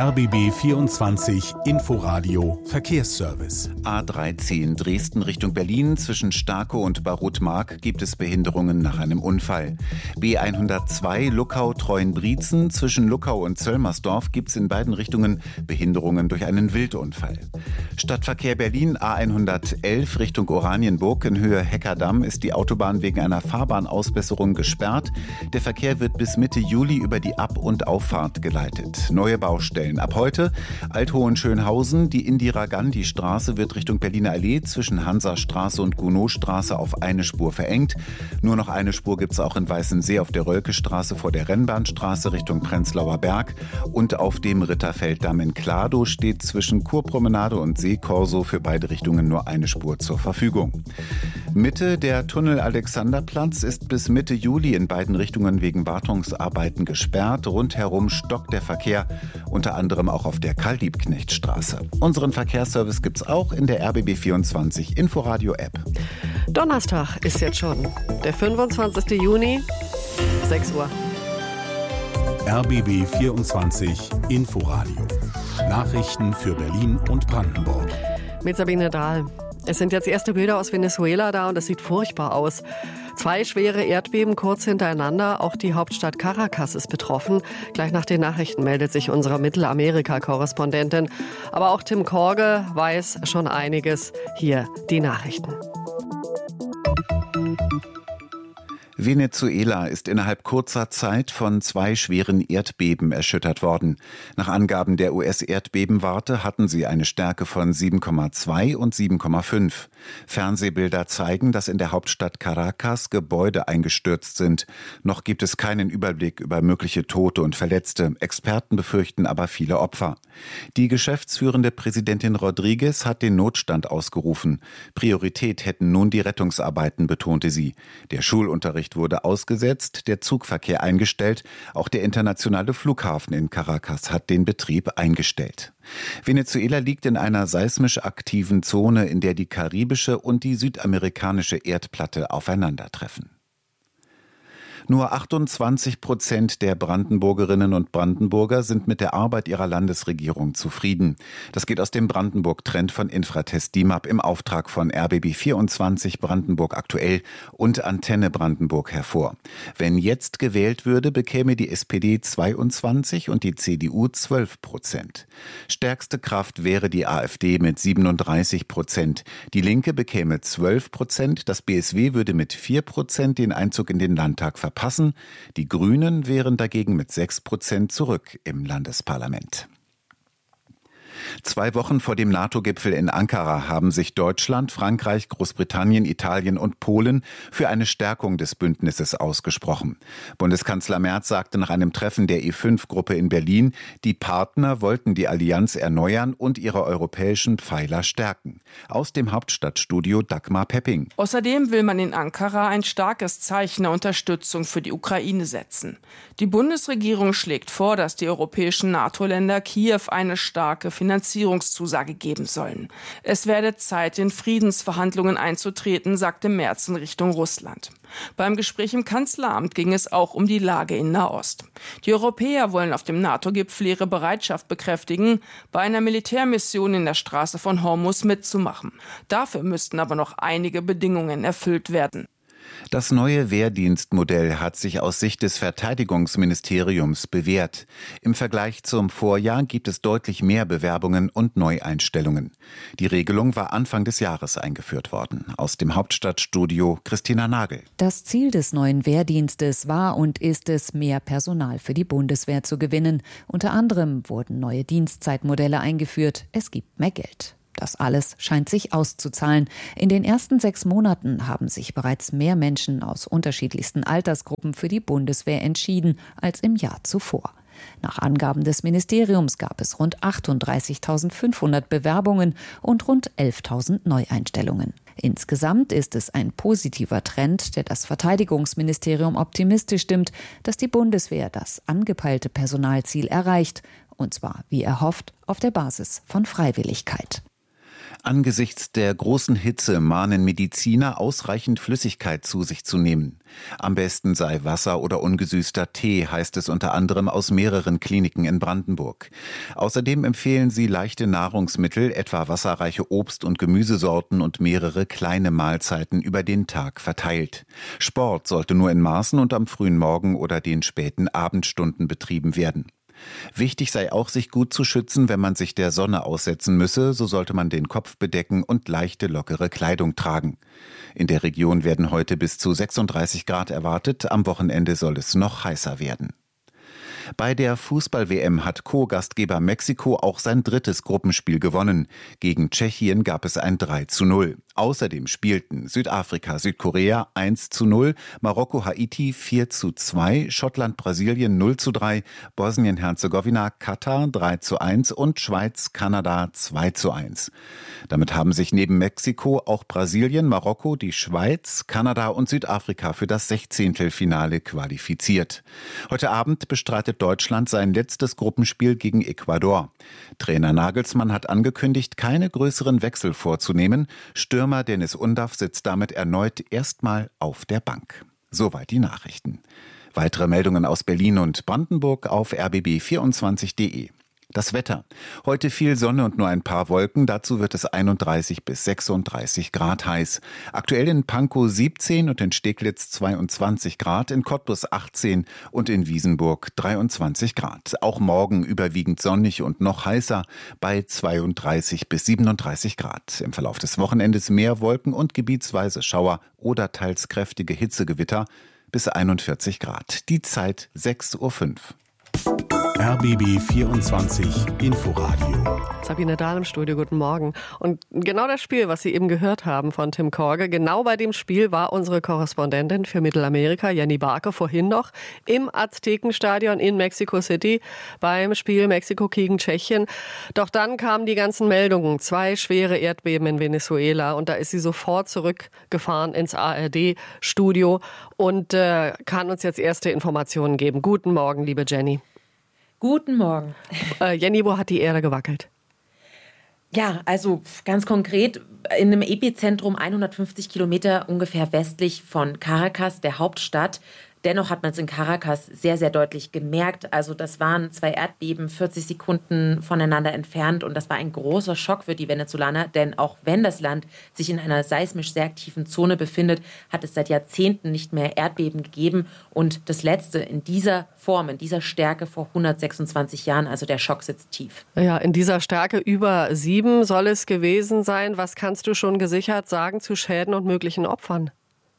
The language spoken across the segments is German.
RBB 24 Inforadio Verkehrsservice. A13 Dresden Richtung Berlin zwischen Starkow und Barroth-Mark gibt es Behinderungen nach einem Unfall. B102 Luckau-Treuenbrietzen zwischen Luckau und Zöllmersdorf gibt es in beiden Richtungen Behinderungen durch einen Wildunfall. Stadtverkehr Berlin A111 Richtung Oranienburg in Höhe Heckerdamm ist die Autobahn wegen einer Fahrbahnausbesserung gesperrt. Der Verkehr wird bis Mitte Juli über die Ab- und Auffahrt geleitet. Neue Baustellen. Ab heute Althohenschönhausen, die Indira-Gandhi-Straße wird Richtung Berliner Allee zwischen Hansastraße und Gounod-Straße auf eine Spur verengt. Nur noch eine Spur gibt es auch in Weißensee auf der Rölkestraße vor der Rennbahnstraße Richtung Prenzlauer Berg. Und auf dem Ritterfelddamm in Kladow steht zwischen Kurpromenade und Seekorso für beide Richtungen nur eine Spur zur Verfügung. Mitte der Tunnel Alexanderplatz ist bis Mitte Juli in beiden Richtungen wegen Wartungsarbeiten gesperrt. Rundherum stockt der Verkehr, unter anderem auch auf der Karl-Liebknecht-Straße. Unseren Verkehrsservice gibt's auch in der RBB 24 Inforadio-App. Donnerstag ist jetzt schon der 25. Juni, 6 Uhr. RBB 24 Inforadio. Nachrichten für Berlin und Brandenburg. Mit Sabine Dahl. Es sind jetzt erste Bilder aus Venezuela da und es sieht furchtbar aus. 2 schwere Erdbeben kurz hintereinander. Auch die Hauptstadt Caracas ist betroffen. Gleich nach den Nachrichten meldet sich unsere Mittelamerika-Korrespondentin. Aber auch Tim Korge weiß schon einiges. Hier die Nachrichten. Venezuela ist innerhalb kurzer Zeit von 2 schweren Erdbeben erschüttert worden. Nach Angaben der US-Erdbebenwarte hatten sie eine Stärke von 7,2 und 7,5. Fernsehbilder zeigen, dass in der Hauptstadt Caracas Gebäude eingestürzt sind. Noch gibt es keinen Überblick über mögliche Tote und Verletzte. Experten befürchten aber viele Opfer. Die geschäftsführende Präsidentin Rodriguez hat den Notstand ausgerufen. Priorität hätten nun die Rettungsarbeiten, betonte sie. Der Schulunterricht wurde ausgesetzt, der Zugverkehr eingestellt. Auch der internationale Flughafen in Caracas hat den Betrieb eingestellt. Venezuela liegt in einer seismisch aktiven Zone, in der die karibische und die südamerikanische Erdplatte aufeinandertreffen. Nur 28% der Brandenburgerinnen und Brandenburger sind mit der Arbeit ihrer Landesregierung zufrieden. Das geht aus dem Brandenburg-Trend von Infratest DIMAP im Auftrag von RBB 24 Brandenburg aktuell und Antenne Brandenburg hervor. Wenn jetzt gewählt würde, bekäme die SPD 22 und die CDU 12%. Stärkste Kraft wäre die AfD mit 37%. Die Linke bekäme 12%, das BSW würde mit 4% den Einzug in den Landtag verpassen. Die Grünen wären dagegen mit 6% zurück im Landesparlament. 2 Wochen vor dem NATO-Gipfel in Ankara haben sich Deutschland, Frankreich, Großbritannien, Italien und Polen für eine Stärkung des Bündnisses ausgesprochen. Bundeskanzler Merz sagte nach einem Treffen der E5-Gruppe in Berlin, die Partner wollten die Allianz erneuern und ihre europäischen Pfeiler stärken. Aus dem Hauptstadtstudio Dagmar Pepping. Außerdem will man in Ankara ein starkes Zeichen der Unterstützung für die Ukraine setzen. Die Bundesregierung schlägt vor, dass die europäischen NATO-Länder Kiew eine starke Finanzierungszusage geben sollen. Es werde Zeit, in Friedensverhandlungen einzutreten, sagte Merz in Richtung Russland. Beim Gespräch im Kanzleramt ging es auch um die Lage in Nahost. Die Europäer wollen auf dem NATO-Gipfel ihre Bereitschaft bekräftigen, bei einer Militärmission in der Straße von Hormuz mitzumachen. Dafür müssten aber noch einige Bedingungen erfüllt werden. Das neue Wehrdienstmodell hat sich aus Sicht des Verteidigungsministeriums bewährt. Im Vergleich zum Vorjahr gibt es deutlich mehr Bewerbungen und Neueinstellungen. Die Regelung war Anfang des Jahres eingeführt worden. Aus dem Hauptstadtstudio Christina Nagel. Das Ziel des neuen Wehrdienstes war und ist es, mehr Personal für die Bundeswehr zu gewinnen. Unter anderem wurden neue Dienstzeitmodelle eingeführt. Es gibt mehr Geld. Das alles scheint sich auszuzahlen. In den ersten 6 Monaten haben sich bereits mehr Menschen aus unterschiedlichsten Altersgruppen für die Bundeswehr entschieden als im Jahr zuvor. Nach Angaben des Ministeriums gab es rund 38.500 Bewerbungen und rund 11.000 Neueinstellungen. Insgesamt ist es ein positiver Trend, der das Verteidigungsministerium optimistisch stimmt, dass die Bundeswehr das angepeilte Personalziel erreicht, und zwar, wie erhofft, auf der Basis von Freiwilligkeit. Angesichts der großen Hitze mahnen Mediziner, ausreichend Flüssigkeit zu sich zu nehmen. Am besten sei Wasser oder ungesüßter Tee, heißt es unter anderem aus mehreren Kliniken in Brandenburg. Außerdem empfehlen sie leichte Nahrungsmittel, etwa wasserreiche Obst- und Gemüsesorten und mehrere kleine Mahlzeiten über den Tag verteilt. Sport sollte nur in Maßen und am frühen Morgen oder den späten Abendstunden betrieben werden. Wichtig sei auch, sich gut zu schützen, wenn man sich der Sonne aussetzen müsse, so sollte man den Kopf bedecken und leichte, lockere Kleidung tragen. In der Region werden heute bis zu 36 Grad erwartet, am Wochenende soll es noch heißer werden. Bei der Fußball-WM hat Co-Gastgeber Mexiko auch sein drittes Gruppenspiel gewonnen. Gegen Tschechien gab es ein 3:0. Außerdem spielten Südafrika, Südkorea 1:0, Marokko, Haiti 4:2, Schottland, Brasilien 0:3, Bosnien-Herzegowina, Katar 3:1 und Schweiz, Kanada 2:1. Damit haben sich neben Mexiko auch Brasilien, Marokko, die Schweiz, Kanada und Südafrika für das 16. qualifiziert. Heute Abend bestreitet Deutschland sein letztes Gruppenspiel gegen Ecuador. Trainer Nagelsmann hat angekündigt, keine größeren Wechsel vorzunehmen. Stürmer Dennis Undaff sitzt damit erneut erstmal auf der Bank. Soweit die Nachrichten. Weitere Meldungen aus Berlin und Brandenburg auf rbb24.de. Das Wetter. Heute viel Sonne und nur ein paar Wolken. Dazu wird es 31 bis 36 Grad heiß. Aktuell in Pankow 17 und in Steglitz 22 Grad, in Cottbus 18 und in Wiesenburg 23 Grad. Auch morgen überwiegend sonnig und noch heißer bei 32 bis 37 Grad. Im Verlauf des Wochenendes mehr Wolken und gebietsweise Schauer oder teils kräftige Hitzegewitter bis 41 Grad. Die Zeit 6:05 Uhr. RBB 24 Inforadio. Sabine Dahl im Studio, guten Morgen. Und genau das Spiel, was Sie eben gehört haben von Tim Korge, genau bei dem Spiel war unsere Korrespondentin für Mittelamerika, Jenny Barke, vorhin noch im Aztekenstadion in Mexico City beim Spiel Mexiko gegen Tschechien. Doch dann kamen die ganzen Meldungen, 2 schwere Erdbeben in Venezuela und da ist sie sofort zurückgefahren ins ARD-Studio und kann uns jetzt erste Informationen geben. Guten Morgen, liebe Jenny. Guten Morgen. Jenny, wo hat die Erde gewackelt? Ja, also ganz konkret in einem Epizentrum 150 Kilometer ungefähr westlich von Caracas, der Hauptstadt. Dennoch hat man es in Caracas sehr, sehr deutlich gemerkt. Also das waren 2 Erdbeben, 40 Sekunden voneinander entfernt. Und das war ein großer Schock für die Venezolaner. Denn auch wenn das Land sich in einer seismisch sehr aktiven Zone befindet, hat es seit Jahrzehnten nicht mehr Erdbeben gegeben. Und das letzte in dieser Form, in dieser Stärke vor 126 Jahren. Also der Schock sitzt tief. Ja, in dieser Stärke über 7 soll es gewesen sein. Was kannst du schon gesichert sagen zu Schäden und möglichen Opfern?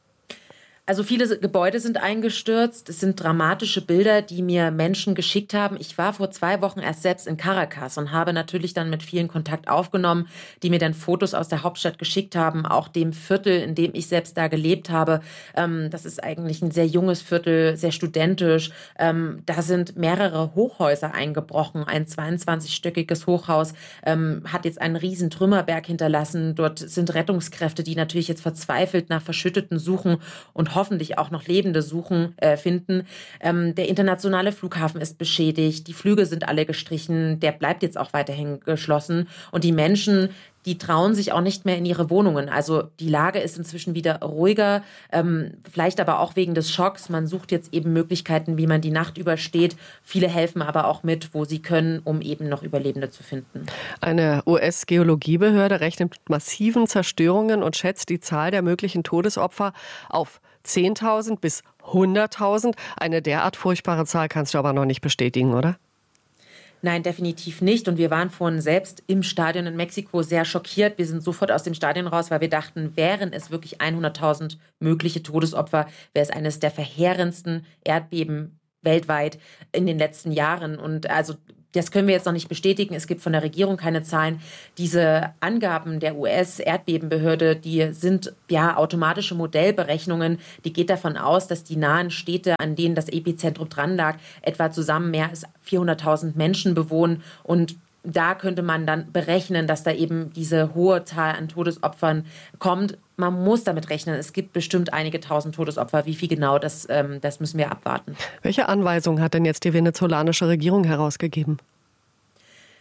Also viele Gebäude sind eingestürzt. Es sind dramatische Bilder, die mir Menschen geschickt haben. Ich war vor 2 Wochen erst selbst in Caracas und habe natürlich dann mit vielen Kontakt aufgenommen, die mir dann Fotos aus der Hauptstadt geschickt haben, auch dem Viertel, in dem ich selbst da gelebt habe. Das ist eigentlich ein sehr junges Viertel, sehr studentisch. Da sind mehrere Hochhäuser eingebrochen. Ein 22-stöckiges Hochhaus hat jetzt einen riesen Trümmerberg hinterlassen. Dort sind Rettungskräfte, die natürlich jetzt verzweifelt nach Verschütteten suchen und hoffentlich auch noch Lebende finden. Der internationale Flughafen ist beschädigt, die Flüge sind alle gestrichen, der bleibt jetzt auch weiterhin geschlossen. Und die Menschen, die trauen sich auch nicht mehr in ihre Wohnungen. Also die Lage ist inzwischen wieder ruhiger, vielleicht aber auch wegen des Schocks. Man sucht jetzt eben Möglichkeiten, wie man die Nacht übersteht. Viele helfen aber auch mit, wo sie können, um eben noch Überlebende zu finden. Eine US-Geologiebehörde rechnet mit massiven Zerstörungen und schätzt die Zahl der möglichen Todesopfer auf 10.000 bis 100.000. Eine derart furchtbare Zahl kannst du aber noch nicht bestätigen, oder? Nein, definitiv nicht. Und wir waren vorhin selbst im Stadion in Mexiko sehr schockiert. Wir sind sofort aus dem Stadion raus, weil wir dachten, wären es wirklich 100.000 mögliche Todesopfer, wäre es eines der verheerendsten Erdbeben weltweit in den letzten Jahren. Und also das können wir jetzt noch nicht bestätigen. Es gibt von der Regierung keine Zahlen. Diese Angaben der US-Erdbebenbehörde, die sind ja automatische Modellberechnungen. Die geht davon aus, dass die nahen Städte, an denen das Epizentrum dran lag, etwa zusammen mehr als 400.000 Menschen bewohnen. Und da könnte man dann berechnen, dass da eben diese hohe Zahl an Todesopfern kommt. Man muss damit rechnen, es gibt bestimmt einige tausend Todesopfer. Wie viel genau, das müssen wir abwarten. Welche Anweisungen hat denn jetzt die venezolanische Regierung herausgegeben?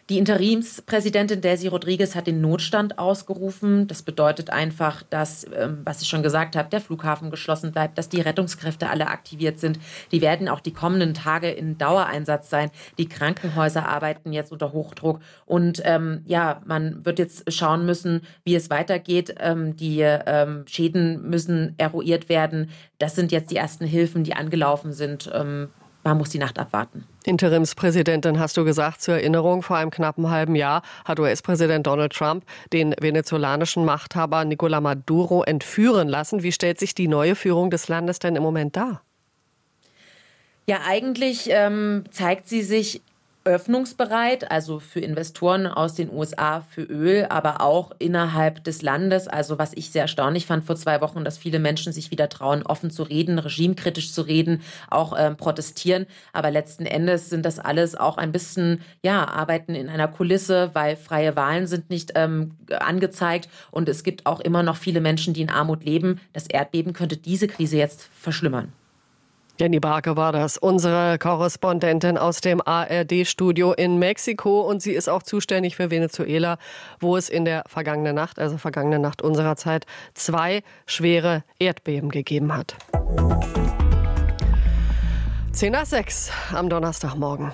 Die Interimspräsidentin Delcy Rodriguez hat den Notstand ausgerufen. Das bedeutet einfach, dass, was ich schon gesagt habe, der Flughafen geschlossen bleibt, dass die Rettungskräfte alle aktiviert sind. Die werden auch die kommenden Tage in Dauereinsatz sein. Die Krankenhäuser arbeiten jetzt unter Hochdruck. Und man wird jetzt schauen müssen, wie es weitergeht. Die Schäden müssen eruiert werden. Das sind jetzt die ersten Hilfen, die angelaufen sind. Man muss die Nacht abwarten. Interimspräsidentin, hast du gesagt, zur Erinnerung, vor einem knappen halben Jahr hat US-Präsident Donald Trump den venezolanischen Machthaber Nicolás Maduro entführen lassen. Wie stellt sich die neue Führung des Landes denn im Moment dar? Ja, eigentlich zeigt sie sich öffnungsbereit, also für Investoren aus den USA für Öl, aber auch innerhalb des Landes. Also was ich sehr erstaunlich fand vor 2 Wochen, dass viele Menschen sich wieder trauen, offen zu reden, regimekritisch zu reden, auch protestieren. Aber letzten Endes sind das alles auch ein bisschen, Arbeiten in einer Kulisse, weil freie Wahlen sind nicht angezeigt. Und es gibt auch immer noch viele Menschen, die in Armut leben. Das Erdbeben könnte diese Krise jetzt verschlimmern. Jenny Brake war das, unsere Korrespondentin aus dem ARD-Studio in Mexiko. Und sie ist auch zuständig für Venezuela, wo es in der vergangenen Nacht unserer Zeit 2 schwere Erdbeben gegeben hat. 5:10 am Donnerstagmorgen.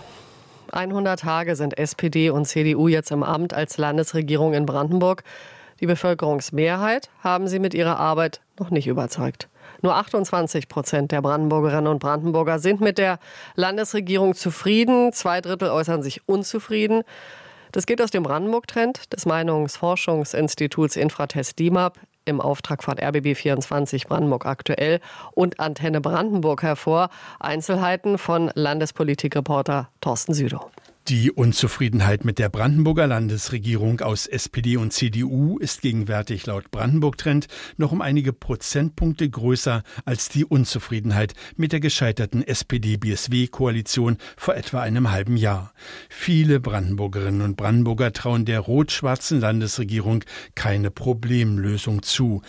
100 Tage sind SPD und CDU jetzt im Amt als Landesregierung in Brandenburg. Die Bevölkerungsmehrheit haben sie mit ihrer Arbeit noch nicht überzeugt. Nur 28% der Brandenburgerinnen und Brandenburger sind mit der Landesregierung zufrieden. 2/3 äußern sich unzufrieden. Das geht aus dem Brandenburg-Trend des Meinungsforschungsinstituts Infratest DIMAP im Auftrag von RBB24 Brandenburg aktuell und Antenne Brandenburg hervor. Einzelheiten von Landespolitikreporter Thorsten Südow. Die Unzufriedenheit mit der Brandenburger Landesregierung aus SPD und CDU ist gegenwärtig laut Brandenburg-Trend noch um einige Prozentpunkte größer als die Unzufriedenheit mit der gescheiterten SPD-BSW-Koalition vor etwa einem halben Jahr. Viele Brandenburgerinnen und Brandenburger trauen der rot-schwarzen Landesregierung keine Problemlösung zu.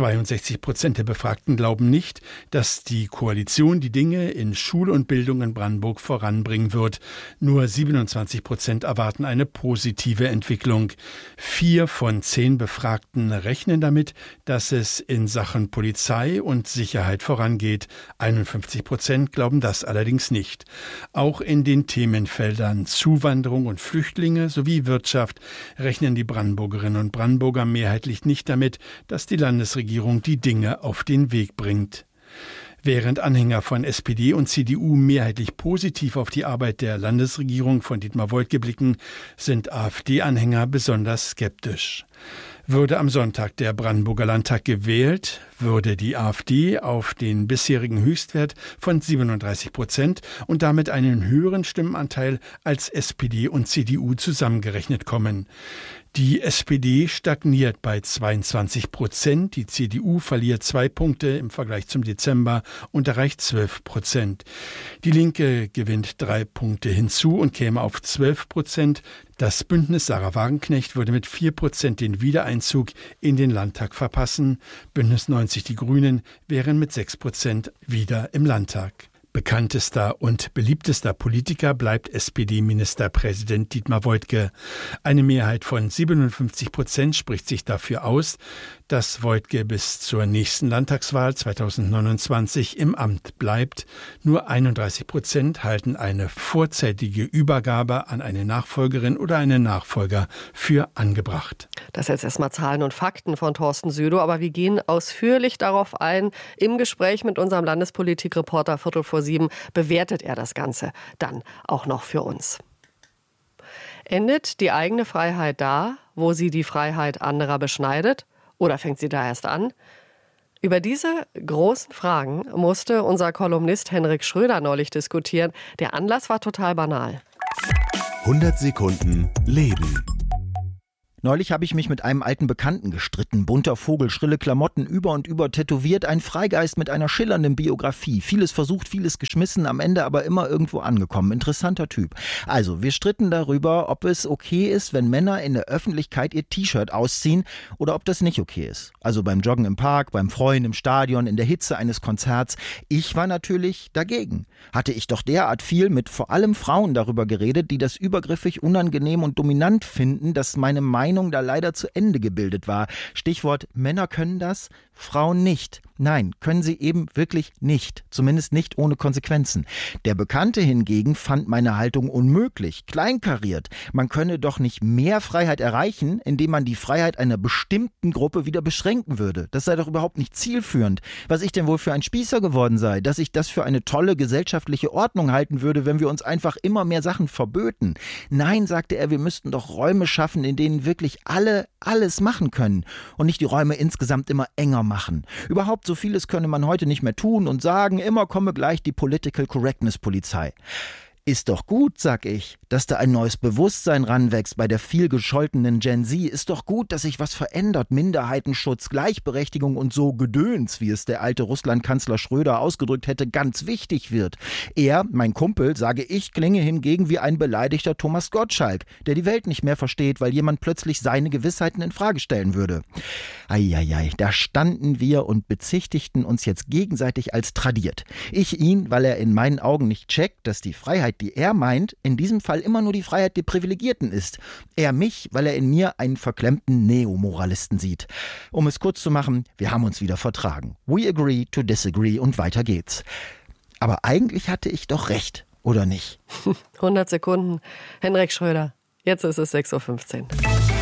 62% der Befragten glauben nicht, dass die Koalition die Dinge in Schule und Bildung in Brandenburg voranbringen wird. Nur 27% erwarten eine positive Entwicklung. 4 von 10 Befragten rechnen damit, dass es in Sachen Polizei und Sicherheit vorangeht. 51% glauben das allerdings nicht. Auch in den Themenfeldern Zuwanderung und Flüchtlinge sowie Wirtschaft rechnen die Brandenburgerinnen und Brandenburger mehrheitlich nicht damit, dass die Landesregierung die Dinge auf den Weg bringt. Während Anhänger von SPD und CDU mehrheitlich positiv auf die Arbeit der Landesregierung von Dietmar Woidke blicken, sind AfD-Anhänger besonders skeptisch. Würde am Sonntag der Brandenburger Landtag gewählt, würde die AfD auf den bisherigen Höchstwert von 37% und damit einen höheren Stimmenanteil als SPD und CDU zusammengerechnet kommen. Die SPD stagniert bei 22%, die CDU verliert 2 Punkte im Vergleich zum Dezember und erreicht 12%. Die Linke gewinnt 3 Punkte hinzu und käme auf 12%. Das Bündnis Sarah Wagenknecht würde mit 4% den Wiedereinzug in den Landtag verpassen. Bündnis 90 Die Grünen wären mit 6% wieder im Landtag. Bekanntester und beliebtester Politiker bleibt SPD-Ministerpräsident Dietmar Woidke. Eine Mehrheit von 57% spricht sich dafür aus, dass Woidke bis zur nächsten Landtagswahl 2029 im Amt bleibt. Nur 31% halten eine vorzeitige Übergabe an eine Nachfolgerin oder einen Nachfolger für angebracht. Das jetzt erstmal Zahlen und Fakten von Thorsten Südow, aber wir gehen ausführlich darauf ein. Im Gespräch mit unserem Landespolitikreporter 6:45 bewertet er das Ganze dann auch noch für uns. Endet die eigene Freiheit da, wo sie die Freiheit anderer beschneidet? Oder fängt sie da erst an? Über diese großen Fragen musste unser Kolumnist Henrik Schröder neulich diskutieren. Der Anlass war total banal. 100 Sekunden Leben. Neulich habe ich mich mit einem alten Bekannten gestritten. Bunter Vogel, schrille Klamotten, über und über tätowiert, ein Freigeist mit einer schillernden Biografie. Vieles versucht, vieles geschmissen, am Ende aber immer irgendwo angekommen. Interessanter Typ. Also, wir stritten darüber, ob es okay ist, wenn Männer in der Öffentlichkeit ihr T-Shirt ausziehen oder ob das nicht okay ist. Also beim Joggen im Park, beim Freuen im Stadion, in der Hitze eines Konzerts. Ich war natürlich dagegen. Hatte ich doch derart viel mit vor allem Frauen darüber geredet, die das übergriffig, unangenehm und dominant finden, dass meine Meinung da leider zu Ende gebildet war. Stichwort, Männer können das, Frauen nicht. Nein, können sie eben wirklich nicht. Zumindest nicht ohne Konsequenzen. Der Bekannte hingegen fand meine Haltung unmöglich, kleinkariert. Man könne doch nicht mehr Freiheit erreichen, indem man die Freiheit einer bestimmten Gruppe wieder beschränken würde. Das sei doch überhaupt nicht zielführend. Was ich denn wohl für ein Spießer geworden sei, dass ich das für eine tolle gesellschaftliche Ordnung halten würde, wenn wir uns einfach immer mehr Sachen verböten. Nein, sagte er, wir müssten doch Räume schaffen, in denen wirklich alle alles machen können und nicht die Räume insgesamt immer enger machen. Überhaupt so vieles könne man heute nicht mehr tun und sagen, immer komme gleich die Political Correctness Polizei. Ist doch gut, sag ich, dass da ein neues Bewusstsein ranwächst bei der viel gescholtenen Gen Z. Ist doch gut, dass sich was verändert. Minderheitenschutz, Gleichberechtigung und so Gedöns, wie es der alte Russlandkanzler Schröder ausgedrückt hätte, ganz wichtig wird. Er, mein Kumpel, sage ich, klinge hingegen wie ein beleidigter Thomas Gottschalk, der die Welt nicht mehr versteht, weil jemand plötzlich seine Gewissheiten in Frage stellen würde. Eieiei, da standen wir und bezichtigten uns jetzt gegenseitig als tradiert. Ich ihn, weil er in meinen Augen nicht checkt, dass die Freiheit, die er meint, in diesem Fall immer nur die Freiheit der Privilegierten ist. Er mich, weil er in mir einen verklemmten Neomoralisten sieht. Um es kurz zu machen, wir haben uns wieder vertragen. We agree to disagree und weiter geht's. Aber eigentlich hatte ich doch recht, oder nicht? 100 Sekunden. Henrik Schröder. Jetzt ist es 6:15 Uhr.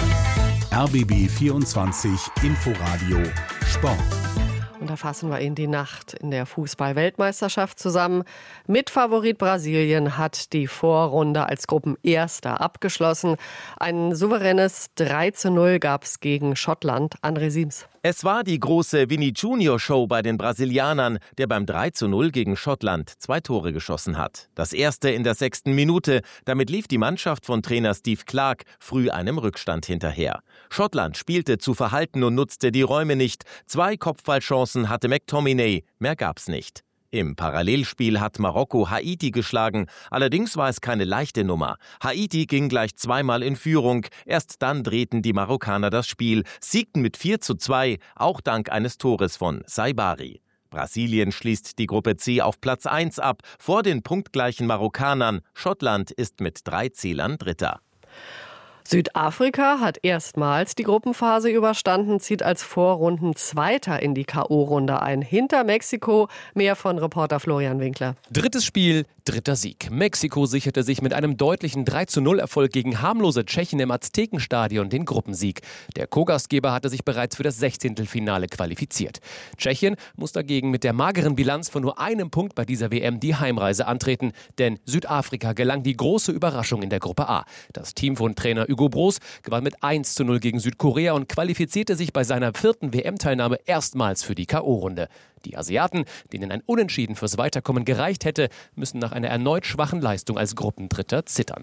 RBB 24 Inforadio Sport. Und da fassen wir in die Nacht in der Fußball-Weltmeisterschaft zusammen. Mitfavorit Brasilien hat die Vorrunde als Gruppenerster abgeschlossen. Ein souveränes 3:0 gab es gegen Schottland. André Siems. Es war die große Vini Junior Show bei den Brasilianern, der beim 3:0 gegen Schottland 2 Tore geschossen hat. Das erste in der 6. Minute. Damit lief die Mannschaft von Trainer Steve Clarke früh einem Rückstand hinterher. Schottland spielte zu verhalten und nutzte die Räume nicht. 2 Kopfballchancen hatte McTominay, mehr gab's nicht. Im Parallelspiel hat Marokko Haiti geschlagen. Allerdings war es keine leichte Nummer. Haiti ging gleich 2-mal in Führung. Erst dann drehten die Marokkaner das Spiel, siegten mit 4:2, auch dank eines Tores von Saibari. Brasilien schließt die Gruppe C auf Platz 1 ab, vor den punktgleichen Marokkanern. Schottland ist mit 3 Zählern Dritter. Südafrika hat erstmals die Gruppenphase überstanden, zieht als Vorrundenzweiter in die K.O.-Runde ein. Hinter Mexiko, mehr von Reporter Florian Winkler. Drittes Spiel, dritter Sieg. Mexiko sicherte sich mit einem deutlichen 3:0-Erfolg gegen harmlose Tschechen im Aztekenstadion den Gruppensieg. Der Co-Gastgeber hatte sich bereits für das 16. qualifiziert. Tschechien muss dagegen mit der mageren Bilanz von nur einem Punkt bei dieser WM die Heimreise antreten, denn Südafrika gelang die große Überraschung in der Gruppe A. Das Team von Trainer Hugo Broos gewann mit 1:0 gegen Südkorea und qualifizierte sich bei seiner 4. WM-Teilnahme erstmals für die K.O.-Runde. Die Asiaten, denen ein Unentschieden fürs Weiterkommen gereicht hätte, müssen nach einer erneut schwachen Leistung als Gruppendritter zittern.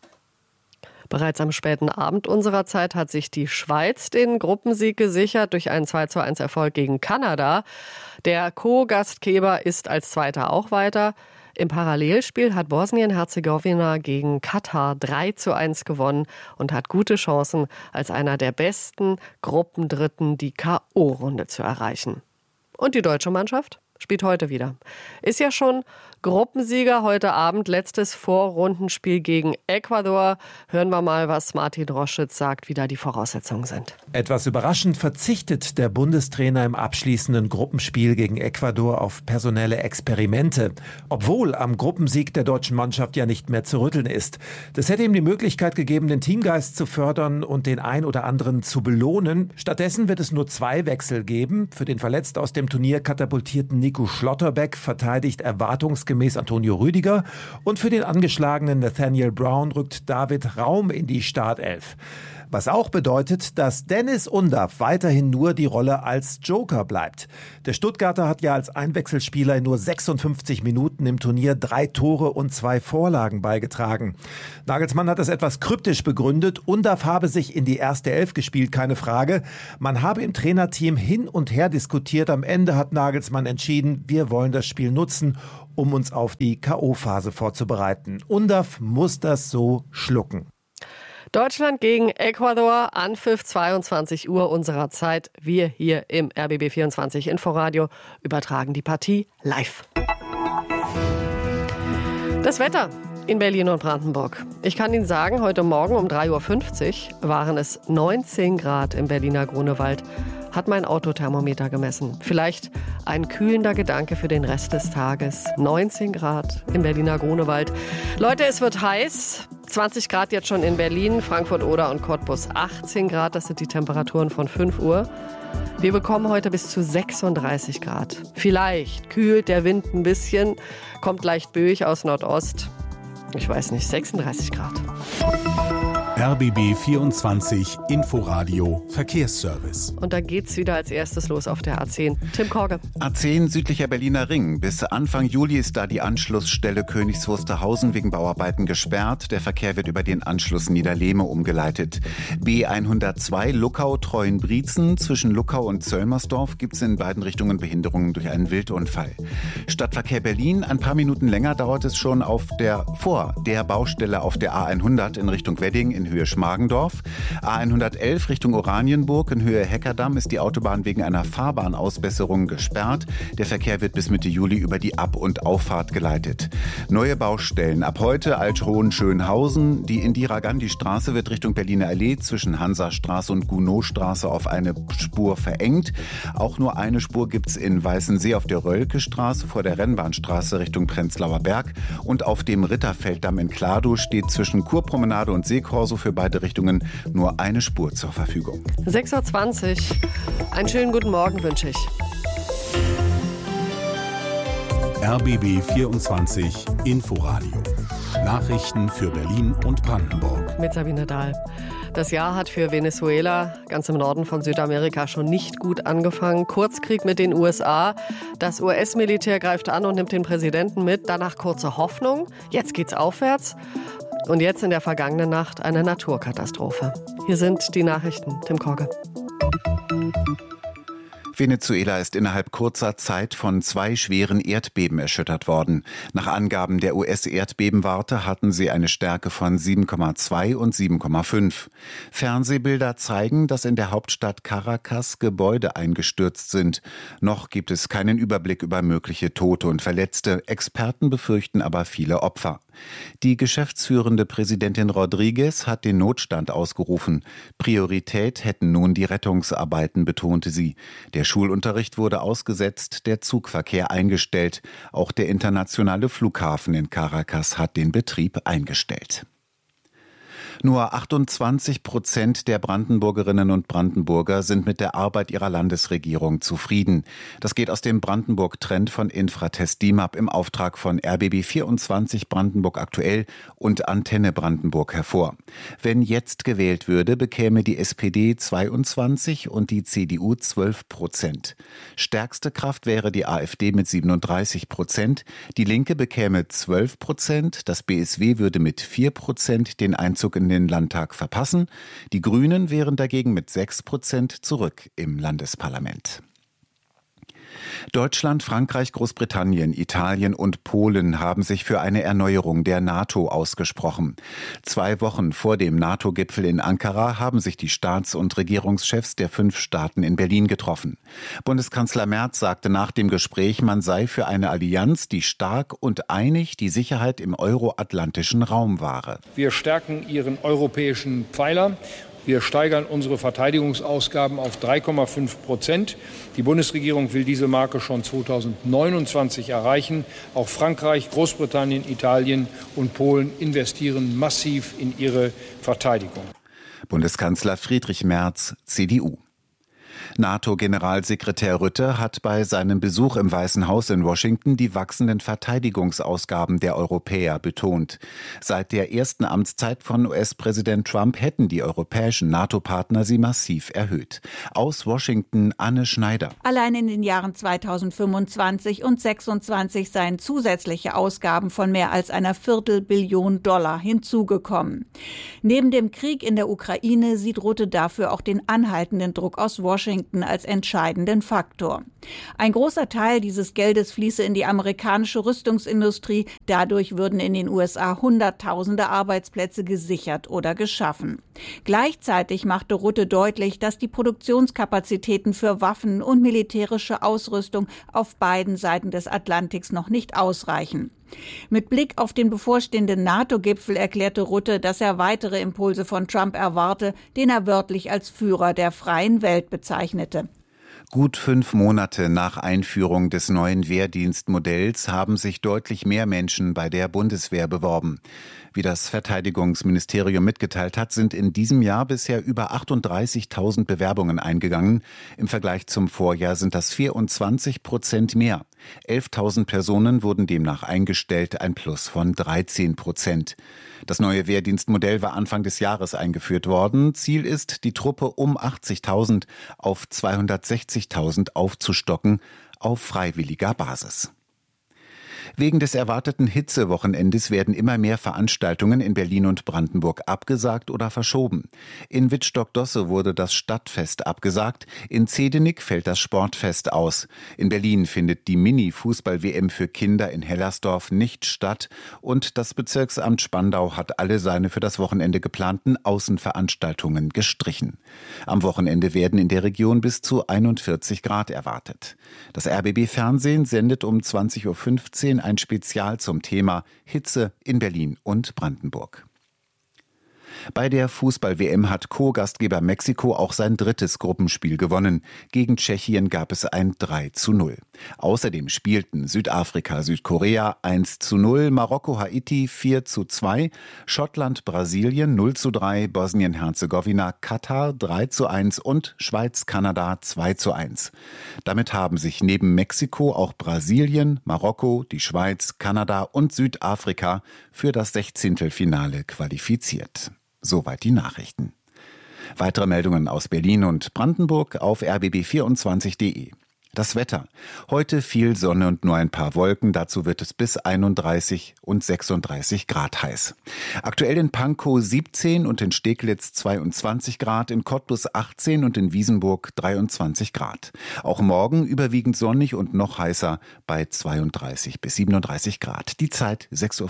Bereits am späten Abend unserer Zeit hat sich die Schweiz den Gruppensieg gesichert durch einen 2:1-Erfolg gegen Kanada. Der Co-Gastgeber ist als Zweiter auch weiter. Im Parallelspiel hat Bosnien-Herzegowina gegen Katar 3:1 gewonnen und hat gute Chancen, als einer der besten Gruppendritten die K.O.-Runde zu erreichen. Und die deutsche Mannschaft spielt heute wieder. Ist ja schon Gruppensieger heute Abend, letztes Vorrundenspiel gegen Ecuador. Hören wir mal, was Martin Roschitz sagt, wie da die Voraussetzungen sind. Etwas überraschend verzichtet der Bundestrainer im abschließenden Gruppenspiel gegen Ecuador auf personelle Experimente, obwohl am Gruppensieg der deutschen Mannschaft ja nicht mehr zu rütteln ist. Das hätte ihm die Möglichkeit gegeben, den Teamgeist zu fördern und den ein oder anderen zu belohnen. Stattdessen wird es nur 2 Wechsel geben. Für den verletzt aus dem Turnier katapultierten Nico Schlotterbeck verteidigt erwartungsgemäß Antonio Rüdiger und für den angeschlagenen Nathaniel Brown rückt David Raum in die Startelf. Was auch bedeutet, dass Dennis Undaff weiterhin nur die Rolle als Joker bleibt. Der Stuttgarter hat ja als Einwechselspieler in nur 56 Minuten im Turnier 3 Tore und 2 Vorlagen beigetragen. Nagelsmann hat das etwas kryptisch begründet. Undaff habe sich in die erste Elf gespielt, keine Frage. Man habe im Trainerteam hin und her diskutiert. Am Ende hat Nagelsmann entschieden, wir wollen das Spiel nutzen, um uns auf die K.O.-Phase vorzubereiten. Undaff muss das so schlucken. Deutschland gegen Ecuador, Anpfiff 22 Uhr unserer Zeit. Wir hier im RBB 24 Inforadio übertragen die Partie live. Das Wetter in Berlin und Brandenburg. Ich kann Ihnen sagen, heute Morgen um 3.50 Uhr waren es 19 Grad im Berliner Grunewald. Hat mein Autothermometer gemessen. Vielleicht ein kühlender Gedanke für den Rest des Tages. 19 Grad im Berliner Grunewald. Leute, es wird heiß. 20 Grad jetzt schon in Berlin, Frankfurt, Oder und Cottbus. 18 Grad, das sind die Temperaturen von 5 Uhr. Wir bekommen heute bis zu 36 Grad. Vielleicht kühlt der Wind ein bisschen, kommt leicht böig aus Nordost. Ich weiß nicht, 36 Grad. RBB 24 Inforadio Verkehrsservice. Und da geht's wieder als erstes los auf der A10. Tim Korge. A10 südlicher Berliner Ring. Bis Anfang Juli ist da die Anschlussstelle Königs Wusterhausen wegen Bauarbeiten gesperrt. Der Verkehr wird über den Anschluss Niederlehme umgeleitet. B102 Luckau-Treuenbrietzen. Zwischen Luckau und Zöllmersdorf gibt es in beiden Richtungen Behinderungen durch einen Wildunfall. Stadtverkehr Berlin. Ein paar Minuten länger dauert es schon vor der Baustelle auf der A100 in Richtung Wedding in Höhe Schmargendorf. A111 Richtung Oranienburg in Höhe Heckerdamm ist die Autobahn wegen einer Fahrbahnausbesserung gesperrt. Der Verkehr wird bis Mitte Juli über die Ab- und Auffahrt geleitet. Neue Baustellen ab heute Alt-Hohenschönhausen. Die Indira-Gandhi-Straße wird Richtung Berliner Allee zwischen Hansastraße und Gounod-Straße auf eine Spur verengt. Auch nur eine Spur gibt es in Weißensee auf der Rölke-Straße vor der Rennbahnstraße Richtung Prenzlauer Berg. Und auf dem Ritterfelddamm in Kladow steht zwischen Kurpromenade und Seekorso für beide Richtungen nur eine Spur zur Verfügung. 6.20 Uhr. Einen schönen guten Morgen wünsche ich. RBB 24 Inforadio. Nachrichten für Berlin und Brandenburg. Mit Sabine Dahl. Das Jahr hat für Venezuela, ganz im Norden von Südamerika, schon nicht gut angefangen. Kurzkrieg mit den USA. Das US-Militär greift an und nimmt den Präsidenten mit. Danach kurze Hoffnung. Jetzt geht's aufwärts. Und jetzt in der vergangenen Nacht eine Naturkatastrophe. Hier sind die Nachrichten. Tim Korge. Venezuela ist innerhalb kurzer Zeit von 2 schweren Erdbeben erschüttert worden. Nach Angaben der US-Erdbebenwarte hatten sie eine Stärke von 7,2 und 7,5. Fernsehbilder zeigen, dass in der Hauptstadt Caracas Gebäude eingestürzt sind. Noch gibt es keinen Überblick über mögliche Tote und Verletzte. Experten befürchten aber viele Opfer. Die geschäftsführende Präsidentin Rodriguez hat den Notstand ausgerufen. Priorität hätten nun die Rettungsarbeiten, betonte sie. Der Schulunterricht wurde ausgesetzt, der Zugverkehr eingestellt. Auch der internationale Flughafen in Caracas hat den Betrieb eingestellt. Nur 28% der Brandenburgerinnen und Brandenburger sind mit der Arbeit ihrer Landesregierung zufrieden. Das geht aus dem Brandenburg-Trend von Infratest DIMAP im Auftrag von RBB 24 Brandenburg aktuell und Antenne Brandenburg hervor. Wenn jetzt gewählt würde, bekäme die SPD 22 und die CDU 12%. Stärkste Kraft wäre die AfD mit 37%. Die Linke bekäme 12%. Das BSW würde mit 4% den Einzug in den Landtag verpassen. Die Grünen wären dagegen mit 6% zurück im Landesparlament. Deutschland, Frankreich, Großbritannien, Italien und Polen haben sich für eine Erneuerung der NATO ausgesprochen. 2 Wochen vor dem NATO-Gipfel in Ankara haben sich die Staats- und Regierungschefs der 5 Staaten in Berlin getroffen. Bundeskanzler Merz sagte nach dem Gespräch, man sei für eine Allianz, die stark und einig die Sicherheit im euroatlantischen Raum wahre. Wir stärken ihren europäischen Pfeiler. Wir steigern unsere Verteidigungsausgaben auf 3,5%. Die Bundesregierung will diese Marke schon 2029 erreichen. Auch Frankreich, Großbritannien, Italien und Polen investieren massiv in ihre Verteidigung. Bundeskanzler Friedrich Merz, CDU. NATO-Generalsekretär Rutte hat bei seinem Besuch im Weißen Haus in Washington die wachsenden Verteidigungsausgaben der Europäer betont. Seit der ersten Amtszeit von US-Präsident Trump hätten die europäischen NATO-Partner sie massiv erhöht. Aus Washington Anne Schneider. Allein in den Jahren 2025 und 2026 seien zusätzliche Ausgaben von mehr als einer $250 Milliarden hinzugekommen. Neben dem Krieg in der Ukraine sieht Rutte dafür auch den anhaltenden Druck aus Washington als entscheidenden Faktor. Ein großer Teil dieses Geldes fließe in die amerikanische Rüstungsindustrie. Dadurch würden in den USA Hunderttausende Arbeitsplätze gesichert oder geschaffen. Gleichzeitig machte Rutte deutlich, dass die Produktionskapazitäten für Waffen und militärische Ausrüstung auf beiden Seiten des Atlantiks noch nicht ausreichen. Mit Blick auf den bevorstehenden NATO-Gipfel erklärte Rutte, dass er weitere Impulse von Trump erwarte, den er wörtlich als Führer der freien Welt bezeichnete. Gut 5 Monate nach Einführung des neuen Wehrdienstmodells haben sich deutlich mehr Menschen bei der Bundeswehr beworben. Wie das Verteidigungsministerium mitgeteilt hat, sind in diesem Jahr bisher über 38.000 Bewerbungen eingegangen. Im Vergleich zum Vorjahr sind das 24% mehr. 11.000 Personen wurden demnach eingestellt, ein Plus von 13%. Das neue Wehrdienstmodell war Anfang des Jahres eingeführt worden. Ziel ist, die Truppe um 80.000 auf 260.000 aufzustocken, auf freiwilliger Basis. Wegen des erwarteten Hitzewochenendes werden immer mehr Veranstaltungen in Berlin und Brandenburg abgesagt oder verschoben. In Wittstock-Dosse wurde das Stadtfest abgesagt, in Zehdenick fällt das Sportfest aus. In Berlin findet die Mini-Fußball-WM für Kinder in Hellersdorf nicht statt und das Bezirksamt Spandau hat alle seine für das Wochenende geplanten Außenveranstaltungen gestrichen. Am Wochenende werden in der Region bis zu 41 Grad erwartet. Das RBB-Fernsehen sendet um 20.15 Uhr ein Spezial zum Thema Hitze in Berlin und Brandenburg. Bei der Fußball-WM hat Co-Gastgeber Mexiko auch sein drittes Gruppenspiel gewonnen. Gegen Tschechien gab es ein 3:0. Außerdem spielten Südafrika, Südkorea 1:0, Marokko, Haiti 4:2, Schottland, Brasilien 0:3, Bosnien-Herzegowina, Katar 3:1 und Schweiz, Kanada 2:1. Damit haben sich neben Mexiko auch Brasilien, Marokko, die Schweiz, Kanada und Südafrika für das 16. Finale qualifiziert. Soweit die Nachrichten. Weitere Meldungen aus Berlin und Brandenburg auf rbb24.de. Das Wetter. Heute viel Sonne und nur ein paar Wolken. Dazu wird es bis 31 und 36 Grad heiß. Aktuell in Pankow 17 und in Steglitz 22 Grad, in Cottbus 18 und in Wiesenburg 23 Grad. Auch morgen überwiegend sonnig und noch heißer bei 32 bis 37 Grad. Die Zeit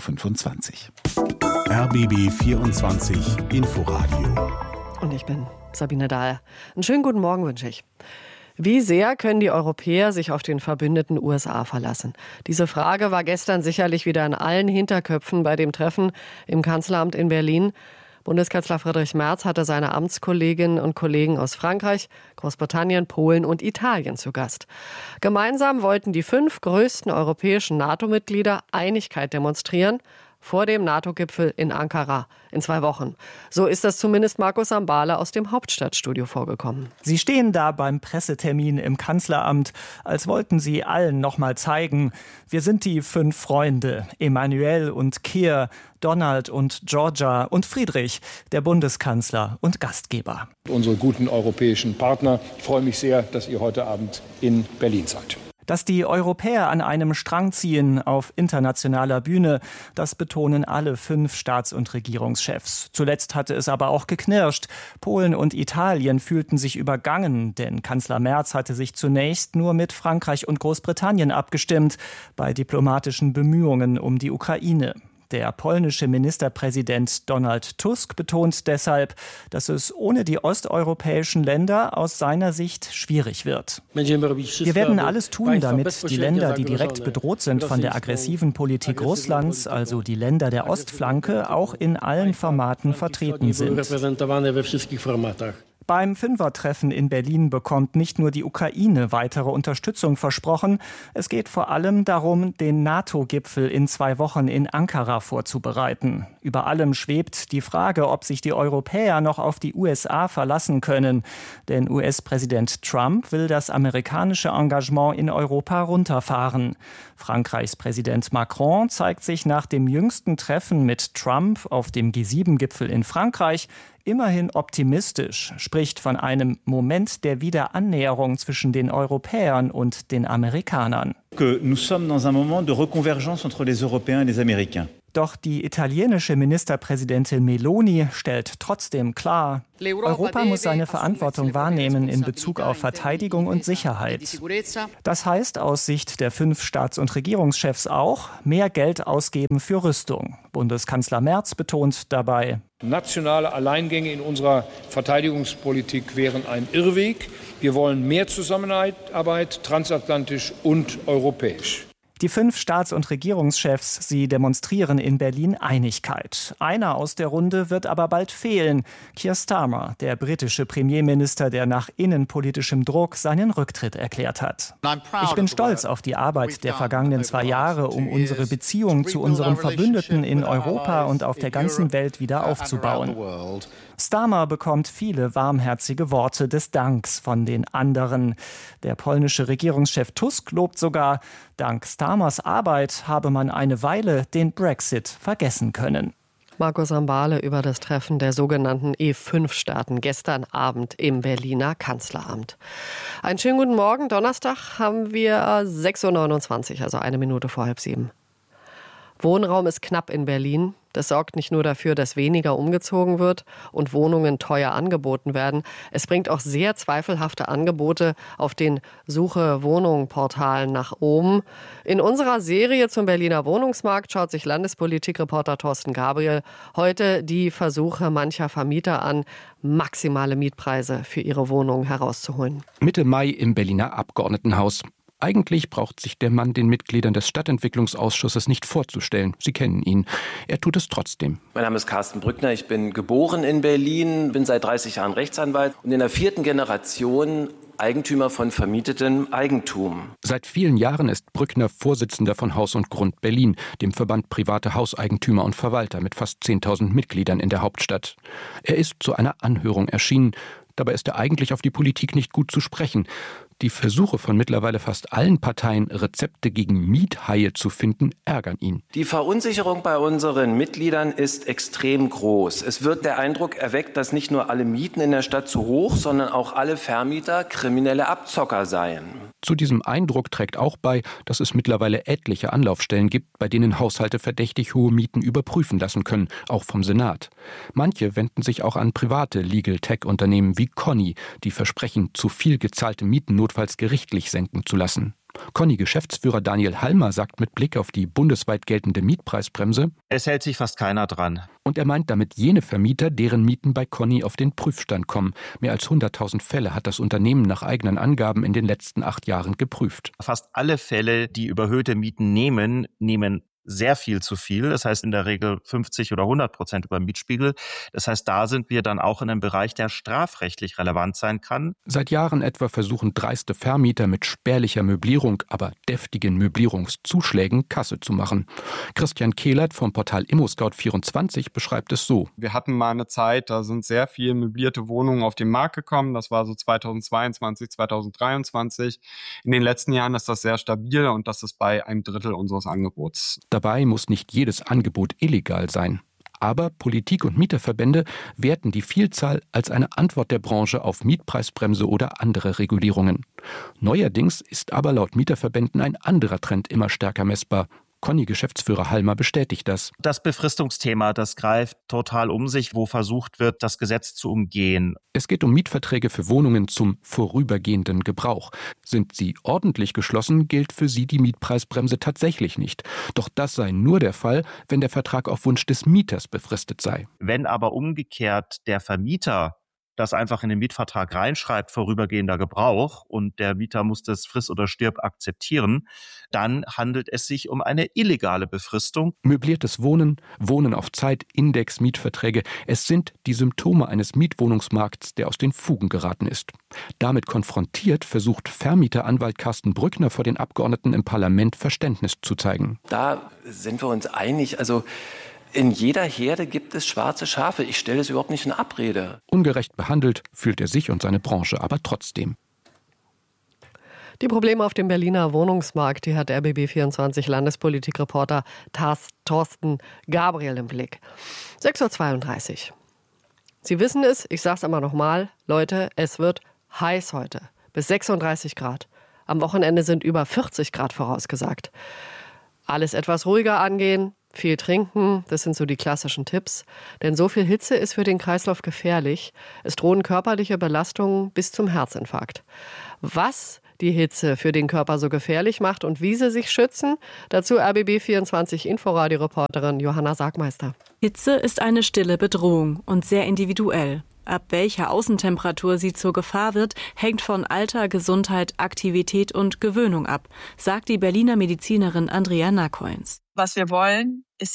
6:25 Uhr. RBB 24 Inforadio. Und ich bin Sabine Dahl. Einen schönen guten Morgen wünsche ich. Wie sehr können die Europäer sich auf den verbündeten USA verlassen? Diese Frage war gestern sicherlich wieder in allen Hinterköpfen bei dem Treffen im Kanzleramt in Berlin. Bundeskanzler Friedrich Merz hatte seine Amtskolleginnen und Kollegen aus Frankreich, Großbritannien, Polen und Italien zu Gast. Gemeinsam wollten die 5 größten europäischen NATO-Mitglieder Einigkeit demonstrieren vor dem NATO-Gipfel in Ankara in 2 Wochen. So ist das zumindest Markus Sambale aus dem Hauptstadtstudio vorgekommen. Sie stehen da beim Pressetermin im Kanzleramt, als wollten sie allen noch mal zeigen, wir sind die 5 Freunde, Emmanuel und Keir, Donald und Georgia und Friedrich, der Bundeskanzler und Gastgeber. Unsere guten europäischen Partner, ich freue mich sehr, dass ihr heute Abend in Berlin seid. Dass die Europäer an einem Strang ziehen auf internationaler Bühne, das betonen alle 5 Staats- und Regierungschefs. Zuletzt hatte es aber auch geknirscht. Polen und Italien fühlten sich übergangen, denn Kanzler Merz hatte sich zunächst nur mit Frankreich und Großbritannien abgestimmt bei diplomatischen Bemühungen um die Ukraine. Der polnische Ministerpräsident Donald Tusk betont deshalb, dass es ohne die osteuropäischen Länder aus seiner Sicht schwierig wird. Wir werden alles tun, damit die Länder, die direkt bedroht sind von der aggressiven Politik Russlands, also die Länder der Ostflanke, auch in allen Formaten vertreten sind. Beim Fünfertreffen in Berlin bekommt nicht nur die Ukraine weitere Unterstützung versprochen. Es geht vor allem darum, den NATO-Gipfel in 2 Wochen in Ankara vorzubereiten. Über allem schwebt die Frage, ob sich die Europäer noch auf die USA verlassen können. Denn US-Präsident Trump will das amerikanische Engagement in Europa runterfahren. Frankreichs Präsident Macron zeigt sich nach dem jüngsten Treffen mit Trump auf dem G7-Gipfel in Frankreich immerhin optimistisch, spricht von einem Moment der Wiederannäherung zwischen den Europäern und den Amerikanern. Nous sommes dans un moment de reconvergence entre les Européens et les Américains. Doch die italienische Ministerpräsidentin Meloni stellt trotzdem klar, Europa muss seine Verantwortung wahrnehmen in Bezug auf Verteidigung und Sicherheit. Das heißt aus Sicht der 5 Staats- und Regierungschefs auch, mehr Geld ausgeben für Rüstung. Bundeskanzler Merz betont dabei: Nationale Alleingänge in unserer Verteidigungspolitik wären ein Irrweg. Wir wollen mehr Zusammenarbeit, transatlantisch und europäisch. Die 5 Staats- und Regierungschefs, sie demonstrieren in Berlin Einigkeit. Einer aus der Runde wird aber bald fehlen. Keir Starmer, der britische Premierminister, der nach innenpolitischem Druck seinen Rücktritt erklärt hat. Ich bin stolz auf die Arbeit der vergangenen 2 Jahre, um unsere Beziehung zu unseren Verbündeten in Europa und auf der ganzen Welt wieder aufzubauen. Starmer bekommt viele warmherzige Worte des Danks von den anderen. Der polnische Regierungschef Tusk lobt sogar, dank Starmers Arbeit habe man eine Weile den Brexit vergessen können. Markus Rambale über das Treffen der sogenannten E5-Staaten gestern Abend im Berliner Kanzleramt. Einen schönen guten Morgen. Donnerstag haben wir 6.29 Uhr, also 1 Minute vor 6:30. Wohnraum ist knapp in Berlin. Das sorgt nicht nur dafür, dass weniger umgezogen wird und Wohnungen teuer angeboten werden. Es bringt auch sehr zweifelhafte Angebote auf den Suche-Wohnungen-Portalen nach oben. In unserer Serie zum Berliner Wohnungsmarkt schaut sich Landespolitikreporter Thorsten Gabriel heute die Versuche mancher Vermieter an, maximale Mietpreise für ihre Wohnungen herauszuholen. Mitte Mai im Berliner Abgeordnetenhaus. Eigentlich braucht sich der Mann den Mitgliedern des Stadtentwicklungsausschusses nicht vorzustellen. Sie kennen ihn. Er tut es trotzdem. Mein Name ist Carsten Brückner. Ich bin geboren in Berlin, bin seit 30 Jahren Rechtsanwalt und in der 4. Generation Eigentümer von vermietetem Eigentum. Seit vielen Jahren ist Brückner Vorsitzender von Haus und Grund Berlin, dem Verband private Hauseigentümer und Verwalter mit fast 10.000 Mitgliedern in der Hauptstadt. Er ist zu einer Anhörung erschienen. Dabei ist er eigentlich auf die Politik nicht gut zu sprechen. Die Versuche von mittlerweile fast allen Parteien, Rezepte gegen Miethaie zu finden, ärgern ihn. Die Verunsicherung bei unseren Mitgliedern ist extrem groß. Es wird der Eindruck erweckt, dass nicht nur alle Mieten in der Stadt zu hoch, sondern auch alle Vermieter kriminelle Abzocker seien. Zu diesem Eindruck trägt auch bei, dass es mittlerweile etliche Anlaufstellen gibt, bei denen Haushalte verdächtig hohe Mieten überprüfen lassen können, auch vom Senat. Manche wenden sich auch an private Legal-Tech-Unternehmen wie Conny, die versprechen, zu viel gezahlte Mieten notfalls gerichtlich senken zu lassen. Conny-Geschäftsführer Daniel Halmer sagt mit Blick auf die bundesweit geltende Mietpreisbremse: Es hält sich fast keiner dran. Und er meint damit jene Vermieter, deren Mieten bei Conny auf den Prüfstand kommen. Mehr als 100.000 Fälle hat das Unternehmen nach eigenen Angaben in den letzten 8 Jahren geprüft. Fast alle Fälle, die überhöhte Mieten nehmen sehr viel zu viel. Das heißt in der Regel 50 oder 100% über Mietspiegel. Das heißt, da sind wir dann auch in einem Bereich, der strafrechtlich relevant sein kann. Seit Jahren etwa versuchen dreiste Vermieter mit spärlicher Möblierung, aber deftigen Möblierungszuschlägen Kasse zu machen. Christian Kehlert vom Portal ImmoScout24 beschreibt es so: Wir hatten mal eine Zeit, da sind sehr viele möblierte Wohnungen auf den Markt gekommen. Das war so 2022, 2023. In den letzten Jahren ist das sehr stabil und das ist bei 1/3 unseres Angebots. Dabei muss nicht jedes Angebot illegal sein. Aber Politik und Mieterverbände werten die Vielzahl als eine Antwort der Branche auf Mietpreisbremse oder andere Regulierungen. Neuerdings ist aber laut Mieterverbänden ein anderer Trend immer stärker messbar. Conny-Geschäftsführer Halmer bestätigt das. Das Befristungsthema, das greift total um sich, wo versucht wird, das Gesetz zu umgehen. Es geht um Mietverträge für Wohnungen zum vorübergehenden Gebrauch. Sind sie ordentlich geschlossen, gilt für sie die Mietpreisbremse tatsächlich nicht. Doch das sei nur der Fall, wenn der Vertrag auf Wunsch des Mieters befristet sei. Wenn aber umgekehrt der Vermieter das einfach in den Mietvertrag reinschreibt, vorübergehender Gebrauch, und der Mieter muss das friss oder stirb akzeptieren, dann handelt es sich um eine illegale Befristung. Möbliertes Wohnen, Wohnen auf Zeit, Index, Mietverträge, es sind die Symptome eines Mietwohnungsmarkts, der aus den Fugen geraten ist. Damit konfrontiert versucht Vermieteranwalt Carsten Brückner vor den Abgeordneten im Parlament Verständnis zu zeigen. Da sind wir uns einig, In jeder Herde gibt es schwarze Schafe. Ich stelle das überhaupt nicht in Abrede. Ungerecht behandelt fühlt er sich und seine Branche aber trotzdem. Die Probleme auf dem Berliner Wohnungsmarkt, die hat RBB24 Landespolitikreporter Thorsten Gabriel im Blick. 6.32 Uhr. Sie wissen es, ich sag's immer nochmal, Leute, es wird heiß heute. Bis 36 Grad. Am Wochenende sind über 40 Grad vorausgesagt. Alles etwas ruhiger angehen, viel trinken, das sind so die klassischen Tipps. Denn so viel Hitze ist für den Kreislauf gefährlich. Es drohen körperliche Belastungen bis zum Herzinfarkt. Was die Hitze für den Körper so gefährlich macht und wie sie sich schützen, dazu RBB24 Inforadio-Reporterin Johanna Sargmeister. Hitze ist eine stille Bedrohung und sehr individuell. Ab welcher Außentemperatur sie zur Gefahr wird, hängt von Alter, Gesundheit, Aktivität und Gewöhnung ab, sagt die Berliner Medizinerin Andrea Nakoins. Was wir wollen, ist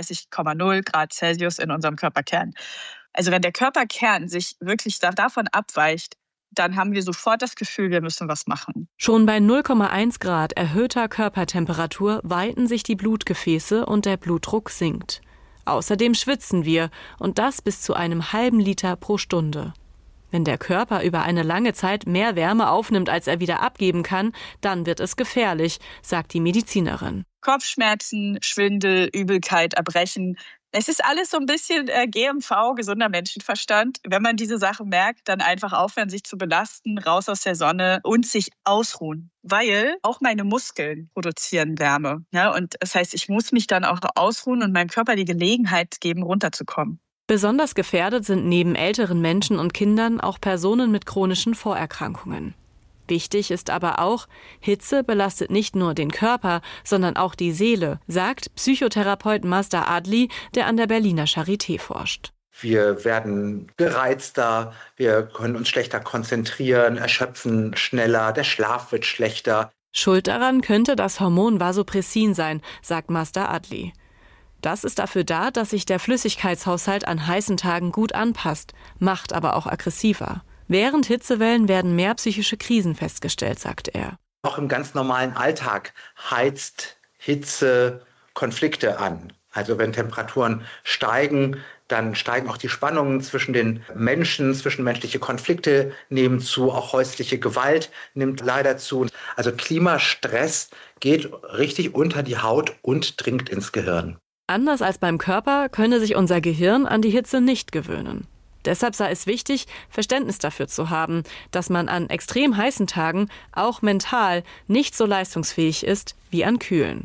37,0 Grad Celsius in unserem Körperkern. Also wenn der Körperkern sich wirklich davon abweicht, dann haben wir sofort das Gefühl, wir müssen was machen. Schon bei 0,1 Grad erhöhter Körpertemperatur weiten sich die Blutgefäße und der Blutdruck sinkt. Außerdem schwitzen wir und das bis zu einem halben Liter pro Stunde. Wenn der Körper über eine lange Zeit mehr Wärme aufnimmt, als er wieder abgeben kann, dann wird es gefährlich, sagt die Medizinerin. Kopfschmerzen, Schwindel, Übelkeit, Erbrechen. Es ist alles so ein bisschen GMV, gesunder Menschenverstand. Wenn man diese Sachen merkt, dann einfach aufhören, sich zu belasten, raus aus der Sonne und sich ausruhen. Weil auch meine Muskeln produzieren Wärme. Ja, und das heißt, ich muss mich dann auch ausruhen und meinem Körper die Gelegenheit geben, runterzukommen. Besonders gefährdet sind neben älteren Menschen und Kindern auch Personen mit chronischen Vorerkrankungen. Wichtig ist aber auch, Hitze belastet nicht nur den Körper, sondern auch die Seele, sagt Psychotherapeut Mazda Adli, der an der Berliner Charité forscht. Wir werden gereizter, wir können uns schlechter konzentrieren, erschöpfen schneller, der Schlaf wird schlechter. Schuld daran könnte das Hormon Vasopressin sein, sagt Mazda Adli. Das ist dafür da, dass sich der Flüssigkeitshaushalt an heißen Tagen gut anpasst, macht aber auch aggressiver. Während Hitzewellen werden mehr psychische Krisen festgestellt, sagt er. Auch im ganz normalen Alltag heizt Hitze Konflikte an. Also wenn Temperaturen steigen, dann steigen auch die Spannungen zwischen den Menschen, zwischenmenschliche Konflikte nehmen zu, auch häusliche Gewalt nimmt leider zu. Also Klimastress geht richtig unter die Haut und dringt ins Gehirn. Anders als beim Körper könne sich unser Gehirn an die Hitze nicht gewöhnen. Deshalb sei es wichtig, Verständnis dafür zu haben, dass man an extrem heißen Tagen auch mental nicht so leistungsfähig ist wie an kühlen.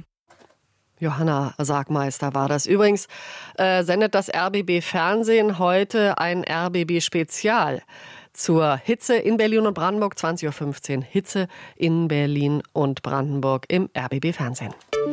Johanna Sargmeister war das. Übrigens sendet das RBB Fernsehen heute ein RBB-Spezial zur Hitze in Berlin und Brandenburg, 20.15 Uhr. Hitze in Berlin und Brandenburg im RBB Fernsehen.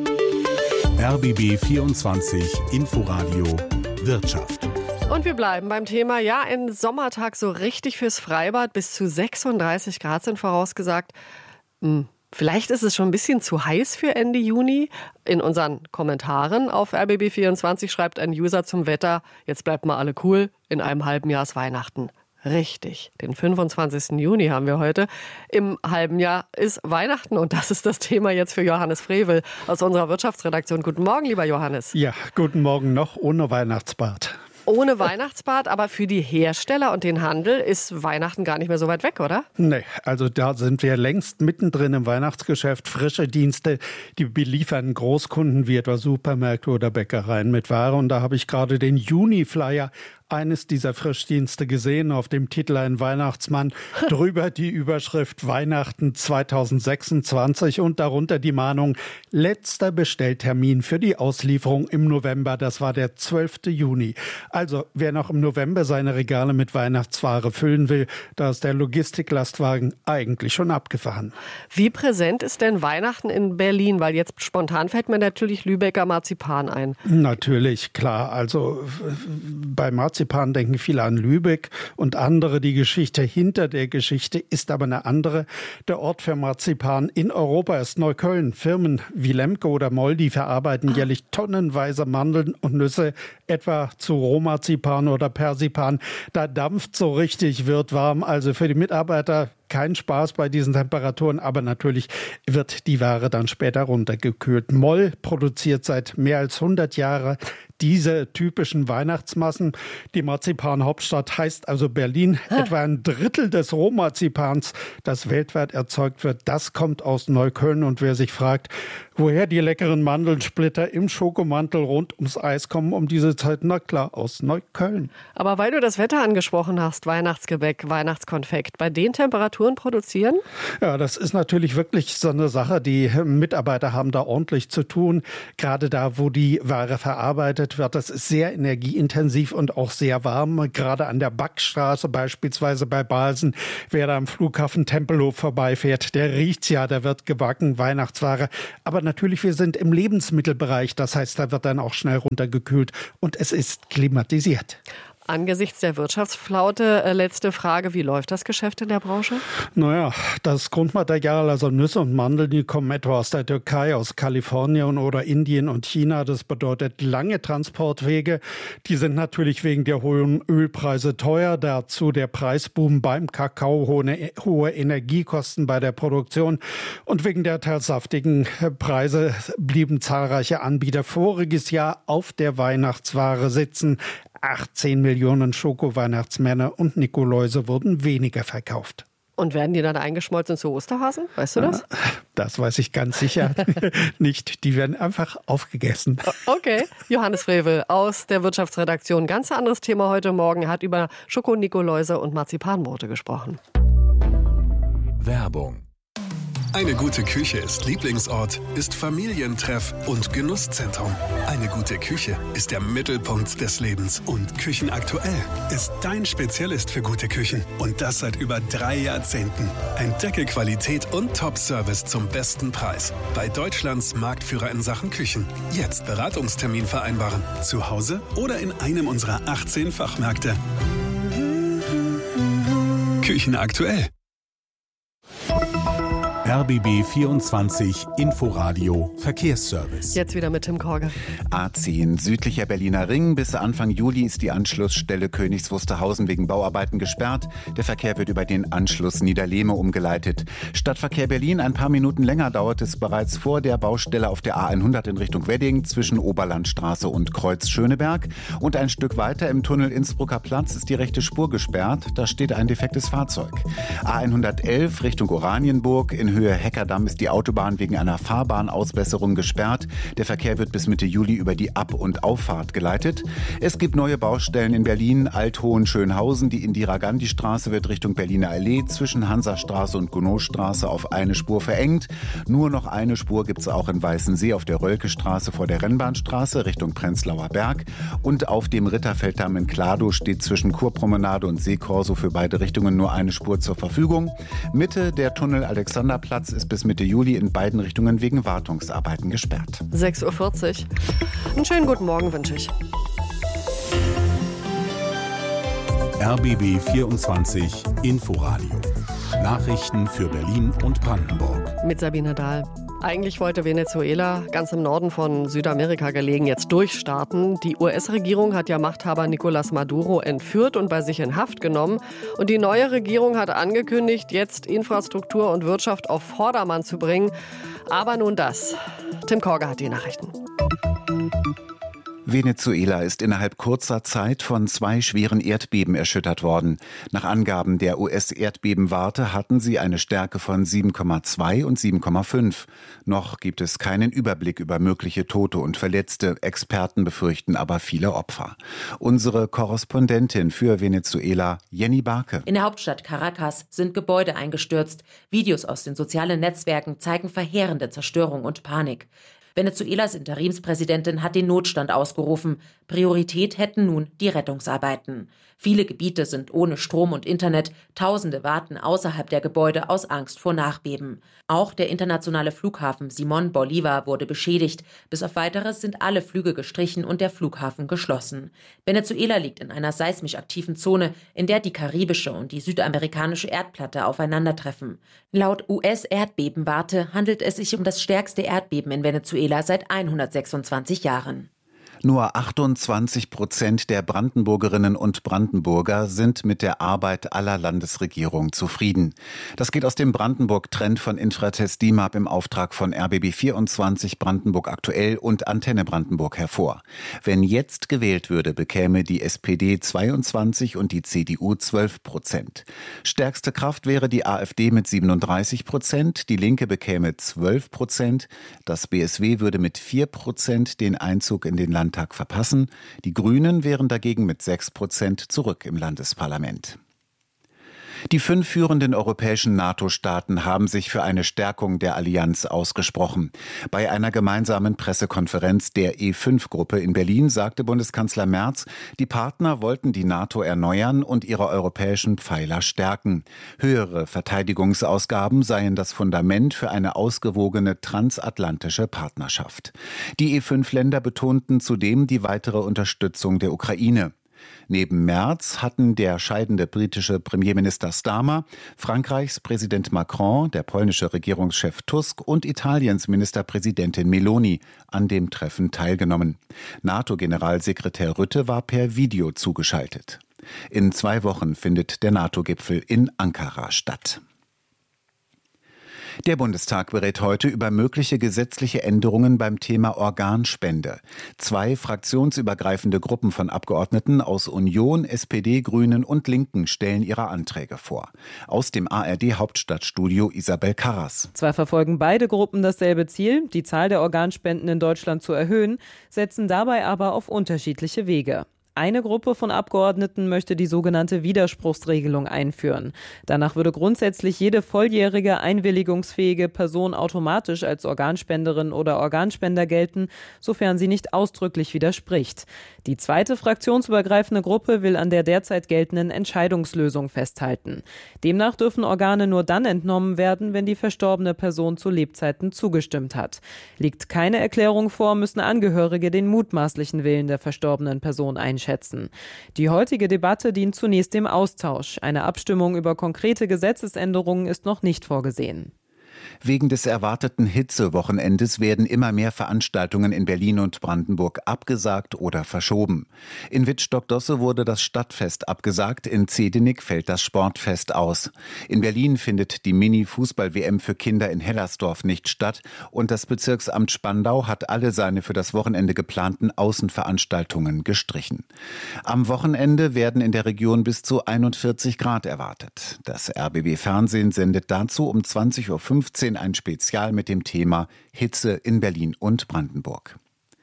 RBB 24 Inforadio Wirtschaft. Und wir bleiben beim Thema. Ja, ein Sommertag so richtig fürs Freibad. Bis zu 36 Grad sind vorausgesagt. Vielleicht ist es schon ein bisschen zu heiß für Ende Juni. In unseren Kommentaren auf RBB24 schreibt ein User zum Wetter: Jetzt bleibt mal alle cool, in einem halben Jahr ist Weihnachten. Richtig, den 25. Juni haben wir heute. Im halben Jahr ist Weihnachten und das ist das Thema jetzt für Johannes Frevel aus unserer Wirtschaftsredaktion. Guten Morgen, lieber Johannes. Ja, guten Morgen noch ohne Weihnachtsbad. Ohne Weihnachtsbad, aber für die Hersteller und den Handel ist Weihnachten gar nicht mehr so weit weg, oder? Nee, also da sind wir längst mittendrin im Weihnachtsgeschäft. Frische Dienste, die beliefern Großkunden wie etwa Supermärkte oder Bäckereien mit Ware. Und da habe ich gerade den Juni-Flyer eines dieser Frischdienste gesehen, auf dem Titel ein Weihnachtsmann, drüber die Überschrift Weihnachten 2026 und darunter die Mahnung: letzter Bestelltermin für die Auslieferung im November, das war der 12. Juni. Also wer noch im November seine Regale mit Weihnachtsware füllen will, da ist der Logistiklastwagen eigentlich schon abgefahren. Wie präsent ist denn Weihnachten in Berlin? Weil jetzt spontan fällt mir natürlich Lübecker Marzipan ein. Natürlich, klar. Also bei Marzipan denken viele an Lübeck und andere. Die Geschichte hinter der Geschichte ist aber eine andere. Der Ort für Marzipan in Europa ist Neukölln. Firmen wie Lemke oder Moldi verarbeiten jährlich tonnenweise Mandeln und Nüsse, etwa zu Rohmarzipan oder Persipan. Da dampft so richtig, wird warm. Also für die Mitarbeiter kein Spaß bei diesen Temperaturen, aber natürlich wird die Ware dann später runtergekühlt. Moll produziert seit mehr als 100 Jahren diese typischen Weihnachtsmassen. Die Marzipanhauptstadt heißt also Berlin. Etwa ein Drittel des Rohmarzipans, das weltweit erzeugt wird, das kommt aus Neukölln. Und wer sich fragt, woher die leckeren Mandelsplitter im Schokomantel rund ums Eis kommen um diese Zeit, na klar, aus Neukölln. Aber weil du das Wetter angesprochen hast, Weihnachtsgebäck, Weihnachtskonfekt, bei den Temperaturen produzieren? Ja, das ist natürlich wirklich so eine Sache. Die Mitarbeiter haben da ordentlich zu tun. Gerade da, wo die Ware verarbeitet wird, das ist sehr energieintensiv und auch sehr warm. Gerade an der Backstraße, beispielsweise bei Balsen, wer da am Flughafen Tempelhof vorbeifährt, der riecht's ja, da wird gebacken, Weihnachtsware. Aber natürlich, wir sind im Lebensmittelbereich, das heißt, da wird dann auch schnell runtergekühlt und es ist klimatisiert. Angesichts der Wirtschaftsflaute, letzte Frage, wie läuft das Geschäft in der Branche? Naja, das Grundmaterial, also Nüsse und Mandeln, die kommen etwa aus der Türkei, aus Kalifornien oder Indien und China. Das bedeutet lange Transportwege. Die sind natürlich wegen der hohen Ölpreise teuer. Dazu der Preisboom beim Kakao, hohe Energiekosten bei der Produktion. Und wegen der teils saftigen Preise blieben zahlreiche Anbieter voriges Jahr auf der Weihnachtsware sitzen. 18 Millionen Schoko-Weihnachtsmänner und Nikoläuse wurden weniger verkauft. Und werden die dann eingeschmolzen zu Osterhasen? Weißt du das? Das weiß ich ganz sicher nicht. Die werden einfach aufgegessen. Okay. Johannes Frevel aus der Wirtschaftsredaktion. Ganz anderes Thema heute Morgen. Hat über Schoko-Nikoläuse und Marzipanbrote gesprochen. Werbung. Eine gute Küche ist Lieblingsort, ist Familientreff und Genusszentrum. Eine gute Küche ist der Mittelpunkt des Lebens. Und Küchenaktuell ist dein Spezialist für gute Küchen. Und das seit über 3 Jahrzehnten. Entdecke Qualität und Top-Service zum besten Preis. Bei Deutschlands Marktführer in Sachen Küchen. Jetzt Beratungstermin vereinbaren. Zu Hause oder in einem unserer 18 Fachmärkte. Küchenaktuell. RBB 24 Inforadio Verkehrsservice. Jetzt wieder mit Tim Korge. A10 südlicher Berliner Ring. Bis Anfang Juli ist die Anschlussstelle Königs Wusterhausen wegen Bauarbeiten gesperrt. Der Verkehr wird über den Anschluss Niederlehme umgeleitet. Stadtverkehr Berlin. Ein paar Minuten länger dauert es bereits vor der Baustelle auf der A100 in Richtung Wedding zwischen Oberlandstraße und Kreuz Schöneberg. Und ein Stück weiter im Tunnel Innsbrucker Platz ist die rechte Spur gesperrt. Da steht ein defektes Fahrzeug. A111 Richtung Oranienburg. In Höhe Heckerdamm ist die Autobahn wegen einer Fahrbahnausbesserung gesperrt. Der Verkehr wird bis Mitte Juli über die Ab- und Auffahrt geleitet. Es gibt neue Baustellen in Berlin, Alt-Hohenschönhausen. Die Indira-Gandhi-Straße wird Richtung Berliner Allee zwischen Hansastraße und Gounodstraße auf eine Spur verengt. Nur noch eine Spur gibt es auch in Weißensee auf der Rölkestraße vor der Rennbahnstraße Richtung Prenzlauer Berg. Und auf dem Ritterfelddamm in Kladow steht zwischen Kurpromenade und Seekorso für beide Richtungen nur eine Spur zur Verfügung. Mitte der Tunnel Alexanderplatz ist bis Mitte Juli in beiden Richtungen wegen Wartungsarbeiten gesperrt. 6:40 Uhr. Einen schönen guten Morgen wünsche ich. RBB 24 Inforadio. Nachrichten für Berlin und Brandenburg. Mit Sabine Dahl. Eigentlich wollte Venezuela, ganz im Norden von Südamerika gelegen, jetzt durchstarten. Die US-Regierung hat ja Machthaber Nicolás Maduro entführt und bei sich in Haft genommen. Und die neue Regierung hat angekündigt, jetzt Infrastruktur und Wirtschaft auf Vordermann zu bringen. Aber nun das. Tim Korge hat die Nachrichten. Venezuela ist innerhalb kurzer Zeit von 2 schweren Erdbeben erschüttert worden. Nach Angaben der US-Erdbebenwarte hatten sie eine Stärke von 7,2 und 7,5. Noch gibt es keinen Überblick über mögliche Tote und Verletzte. Experten befürchten aber viele Opfer. Unsere Korrespondentin für Venezuela, Jenny Barke. In der Hauptstadt Caracas sind Gebäude eingestürzt. Videos aus den sozialen Netzwerken zeigen verheerende Zerstörung und Panik. Venezuelas Interimspräsidentin hat den Notstand ausgerufen. Priorität hätten nun die Rettungsarbeiten. Viele Gebiete sind ohne Strom und Internet. Tausende warten außerhalb der Gebäude aus Angst vor Nachbeben. Auch der internationale Flughafen Simón Bolívar wurde beschädigt. Bis auf Weiteres sind alle Flüge gestrichen und der Flughafen geschlossen. Venezuela liegt in einer seismisch aktiven Zone, in der die karibische und die südamerikanische Erdplatte aufeinandertreffen. Laut US-Erdbebenwarte handelt es sich um das stärkste Erdbeben in Venezuela seit 126 Jahren. Nur 28% der Brandenburgerinnen und Brandenburger sind mit der Arbeit aller Landesregierung zufrieden. Das geht aus dem Brandenburg-Trend von Infratest DIMAP im Auftrag von RBB24, Brandenburg aktuell und Antenne Brandenburg hervor. Wenn jetzt gewählt würde, bekäme die SPD 22 und die CDU 12%. Stärkste Kraft wäre die AfD mit 37%, die Linke bekäme 12%, das BSW würde mit 4% den Einzug in den Landtag verpassen. Die Grünen wären dagegen mit 6% zurück im Landesparlament. Die 5 führenden europäischen NATO-Staaten haben sich für eine Stärkung der Allianz ausgesprochen. Bei einer gemeinsamen Pressekonferenz der E5-Gruppe in Berlin sagte Bundeskanzler Merz, die Partner wollten die NATO erneuern und ihre europäischen Pfeiler stärken. Höhere Verteidigungsausgaben seien das Fundament für eine ausgewogene transatlantische Partnerschaft. Die E5-Länder betonten zudem die weitere Unterstützung der Ukraine. Neben Merz hatten der scheidende britische Premierminister Starmer, Frankreichs Präsident Macron, der polnische Regierungschef Tusk und Italiens Ministerpräsidentin Meloni an dem Treffen teilgenommen. NATO-Generalsekretär Rutte war per Video zugeschaltet. In 2 Wochen findet der NATO-Gipfel in Ankara statt. Der Bundestag berät heute über mögliche gesetzliche Änderungen beim Thema Organspende. 2 fraktionsübergreifende Gruppen von Abgeordneten aus Union, SPD, Grünen und Linken stellen ihre Anträge vor. Aus dem ARD-Hauptstadtstudio Isabel Karras. Zwar verfolgen beide Gruppen dasselbe Ziel, die Zahl der Organspenden in Deutschland zu erhöhen, setzen dabei aber auf unterschiedliche Wege. Eine Gruppe von Abgeordneten möchte die sogenannte Widerspruchsregelung einführen. Danach würde grundsätzlich jede volljährige, einwilligungsfähige Person automatisch als Organspenderin oder Organspender gelten, sofern sie nicht ausdrücklich widerspricht. Die zweite fraktionsübergreifende Gruppe will an der derzeit geltenden Entscheidungslösung festhalten. Demnach dürfen Organe nur dann entnommen werden, wenn die verstorbene Person zu Lebzeiten zugestimmt hat. Liegt keine Erklärung vor, müssen Angehörige den mutmaßlichen Willen der verstorbenen Person einschätzen. Die heutige Debatte dient zunächst dem Austausch. Eine Abstimmung über konkrete Gesetzesänderungen ist noch nicht vorgesehen. Wegen des erwarteten Hitzewochenendes werden immer mehr Veranstaltungen in Berlin und Brandenburg abgesagt oder verschoben. In Wittstock-Dosse wurde das Stadtfest abgesagt, in Zedenik fällt das Sportfest aus. In Berlin findet die Mini-Fußball-WM für Kinder in Hellersdorf nicht statt und das Bezirksamt Spandau hat alle seine für das Wochenende geplanten Außenveranstaltungen gestrichen. Am Wochenende werden in der Region bis zu 41 Grad erwartet. Das RBB-Fernsehen sendet dazu um 20:15 Uhr ein Spezial mit dem Thema Hitze in Berlin und Brandenburg.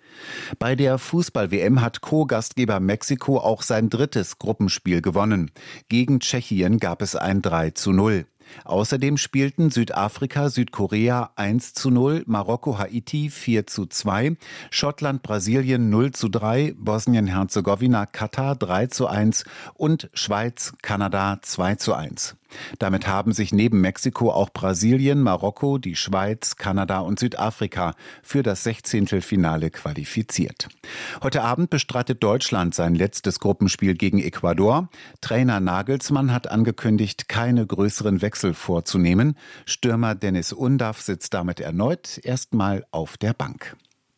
Bei der Fußball-WM hat Co-Gastgeber Mexiko auch sein 3. Gruppenspiel gewonnen. Gegen Tschechien gab es ein 3:0. Außerdem spielten Südafrika, Südkorea 1:0, Marokko, Haiti 4:2, Schottland, Brasilien 0:3, Bosnien-Herzegowina, Katar 3:1 und Schweiz, Kanada 2:1. Damit haben sich neben Mexiko auch Brasilien, Marokko, die Schweiz, Kanada und Südafrika für das 16. Finale qualifiziert. Heute Abend bestreitet Deutschland sein letztes Gruppenspiel gegen Ecuador. Trainer Nagelsmann hat angekündigt, keine größeren Wechsel vorzunehmen. Stürmer Dennis Undaff sitzt damit erneut erstmal auf der Bank.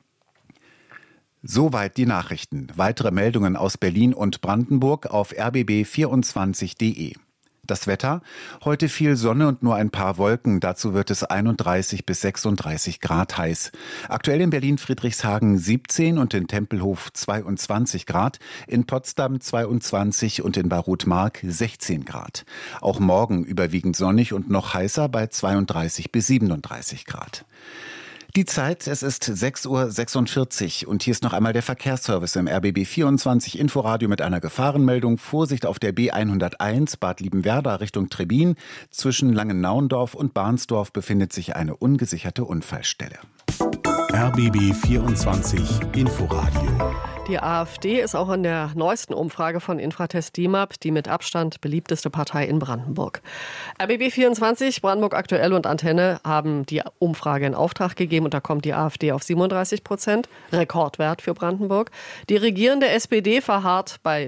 Soweit die Nachrichten. Weitere Meldungen aus Berlin und Brandenburg auf rbb24.de. Das Wetter? Heute viel Sonne und nur ein paar Wolken. Dazu wird es 31 bis 36 Grad heiß. Aktuell in Berlin-Friedrichshagen 17 und in Tempelhof 22 Grad, in Potsdam 22 und in Baruth-Mark 16 Grad. Auch morgen überwiegend sonnig und noch heißer bei 32 bis 37 Grad. Die Zeit, es ist 6:46 Uhr und hier ist noch einmal der Verkehrsservice im RBB24 Inforadio mit einer Gefahrenmeldung. Vorsicht auf der B101 Bad Liebenwerda Richtung Trebin. Zwischen Langenauendorf und Barnsdorf befindet sich eine ungesicherte Unfallstelle. RBB24 Inforadio. Die AfD ist auch in der neuesten Umfrage von Infratest DIMAP die mit Abstand beliebteste Partei in Brandenburg. RBB24, Brandenburg aktuell und Antenne haben die Umfrage in Auftrag gegeben und da kommt die AfD auf 37%, Rekordwert für Brandenburg. Die regierende SPD verharrt bei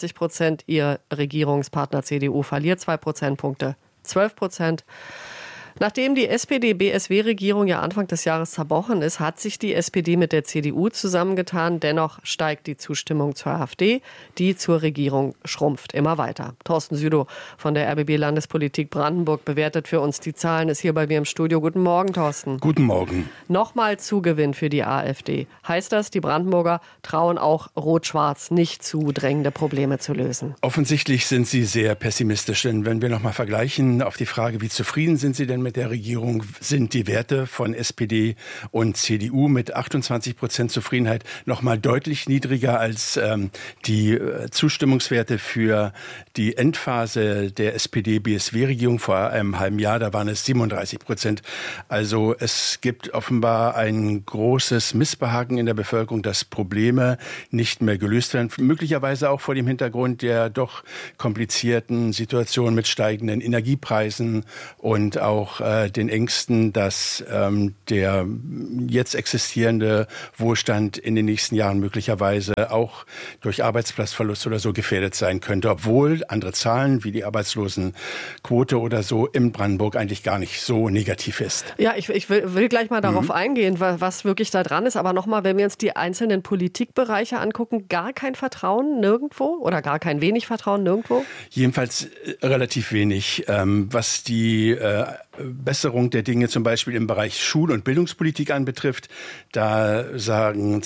22%, ihr Regierungspartner CDU verliert 2 Prozentpunkte, 12%. Nachdem die SPD-BSW-Regierung ja Anfang des Jahres zerbrochen ist, hat sich die SPD mit der CDU zusammengetan. Dennoch steigt die Zustimmung zur AfD. Die zur Regierung schrumpft immer weiter. Thorsten Südow von der RBB Landespolitik Brandenburg bewertet für uns die Zahlen, ist hier bei mir im Studio. Guten Morgen, Thorsten. Guten Morgen. Nochmal Zugewinn für die AfD. Heißt das, die Brandenburger trauen auch Rot-Schwarz nicht zu, drängende Probleme zu lösen? Offensichtlich sind sie sehr pessimistisch. Denn wenn wir nochmal vergleichen auf die Frage, wie zufrieden sind sie denn mit der Regierung, sind die Werte von SPD und CDU mit 28% Zufriedenheit nochmal deutlich niedriger als die Zustimmungswerte für die Endphase der SPD-BSW-Regierung vor einem halben Jahr. Da waren es 37%. Also es gibt offenbar ein großes Missbehagen in der Bevölkerung, dass Probleme nicht mehr gelöst werden. Möglicherweise auch vor dem Hintergrund der doch komplizierten Situation mit steigenden Energiepreisen und auch den Ängsten, dass der jetzt existierende Wohlstand in den nächsten Jahren möglicherweise auch durch Arbeitsplatzverlust oder so gefährdet sein könnte, obwohl andere Zahlen wie die Arbeitslosenquote oder so in Brandenburg eigentlich gar nicht so negativ ist. Ja, ich will gleich mal darauf eingehen, was wirklich da dran ist. Aber nochmal, wenn wir uns die einzelnen Politikbereiche angucken, gar kein Vertrauen nirgendwo oder gar kein wenig Vertrauen nirgendwo? Jedenfalls relativ wenig. Was die Besserung der Dinge zum Beispiel im Bereich Schul- und Bildungspolitik anbetrifft, da sagen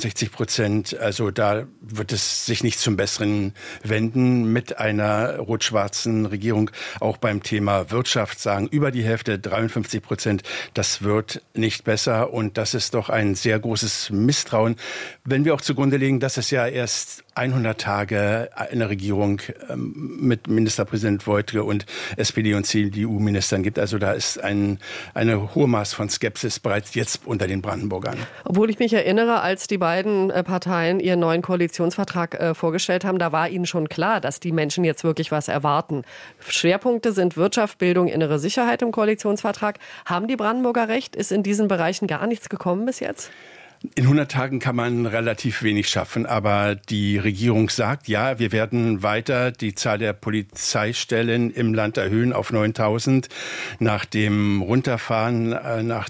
62%, also da wird es sich nicht zum Besseren wenden mit einer rot-schwarzen Regierung. Auch beim Thema Wirtschaft sagen über die Hälfte, 53%, das wird nicht besser und das ist doch ein sehr großes Misstrauen. Wenn wir auch zugrunde legen, dass es ja erst 100 Tage eine Regierung mit Ministerpräsident Woidke und SPD- und CDU-Ministern gibt. Also da ist eine hohe Maß von Skepsis bereits jetzt unter den Brandenburgern. Obwohl ich mich erinnere, als die beiden Parteien ihren neuen Koalitionsvertrag vorgestellt haben, da war ihnen schon klar, dass die Menschen jetzt wirklich was erwarten. Schwerpunkte sind Wirtschaft, Bildung, innere Sicherheit im Koalitionsvertrag. Haben die Brandenburger recht? Ist in diesen Bereichen gar nichts gekommen bis jetzt? In 100 Tagen kann man relativ wenig schaffen, aber die Regierung sagt, ja, wir werden weiter die Zahl der Polizeistellen im Land erhöhen auf 9.000. Nach dem Runterfahren nach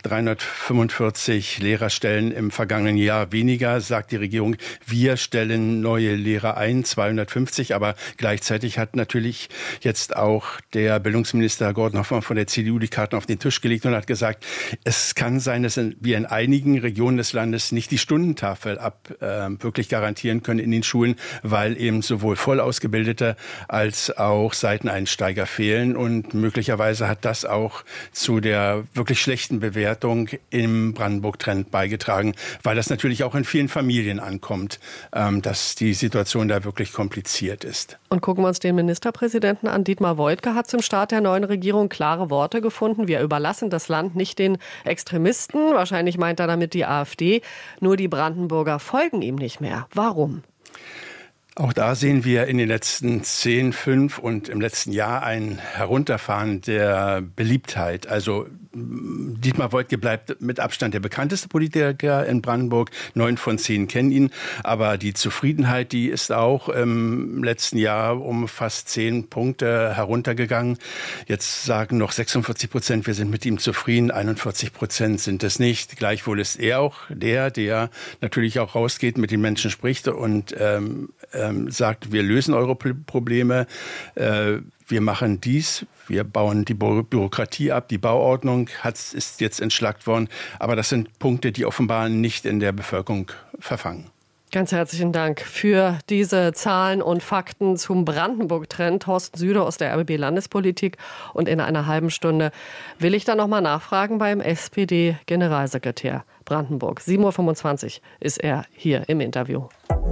345 Lehrerstellen im vergangenen Jahr weniger, sagt die Regierung, wir stellen neue Lehrer ein, 250. Aber gleichzeitig hat natürlich jetzt auch der Bildungsminister Gordon Hoffmann von der CDU die Karten auf den Tisch gelegt und hat gesagt, es kann sein, dass wir in einigen Regionen des Landes nicht die Stundentafel wirklich garantieren können in den Schulen, weil eben sowohl voll ausgebildete als auch Seiteneinsteiger fehlen. Und möglicherweise hat das auch zu der wirklich schlechten Bewertung im Brandenburg-Trend beigetragen, weil das natürlich auch in vielen Familien ankommt, dass die Situation da wirklich kompliziert ist. Und gucken wir uns den Ministerpräsidenten an. Dietmar Woidke hat zum Start der neuen Regierung klare Worte gefunden. Wir überlassen das Land nicht den Extremisten. Wahrscheinlich meint er damit die AfD. Nur die Brandenburger folgen ihm nicht mehr. Warum? Auch da sehen wir in den letzten 10, 5 und im letzten Jahr ein Herunterfahren der Beliebtheit. Also Dietmar Woidke bleibt mit Abstand der bekannteste Politiker in Brandenburg. 9 von 10 kennen ihn. Aber die Zufriedenheit, die ist auch im letzten Jahr um fast 10 Punkte heruntergegangen. Jetzt sagen noch 46%, wir sind mit ihm zufrieden. 41% sind es nicht. Gleichwohl ist er auch der natürlich auch rausgeht, mit den Menschen spricht und sagt, wir lösen eure Probleme, wir machen dies, wir bauen die Bürokratie ab, die Bauordnung ist jetzt entschlackt worden. Aber das sind Punkte, die offenbar nicht in der Bevölkerung verfangen. Ganz herzlichen Dank für diese Zahlen und Fakten zum Brandenburg-Trend. Thorsten Südow aus der RBB Landespolitik. Und in einer halben Stunde will ich dann nochmal nachfragen beim SPD-Generalsekretär Brandenburg. 7.25 Uhr ist er hier im Interview.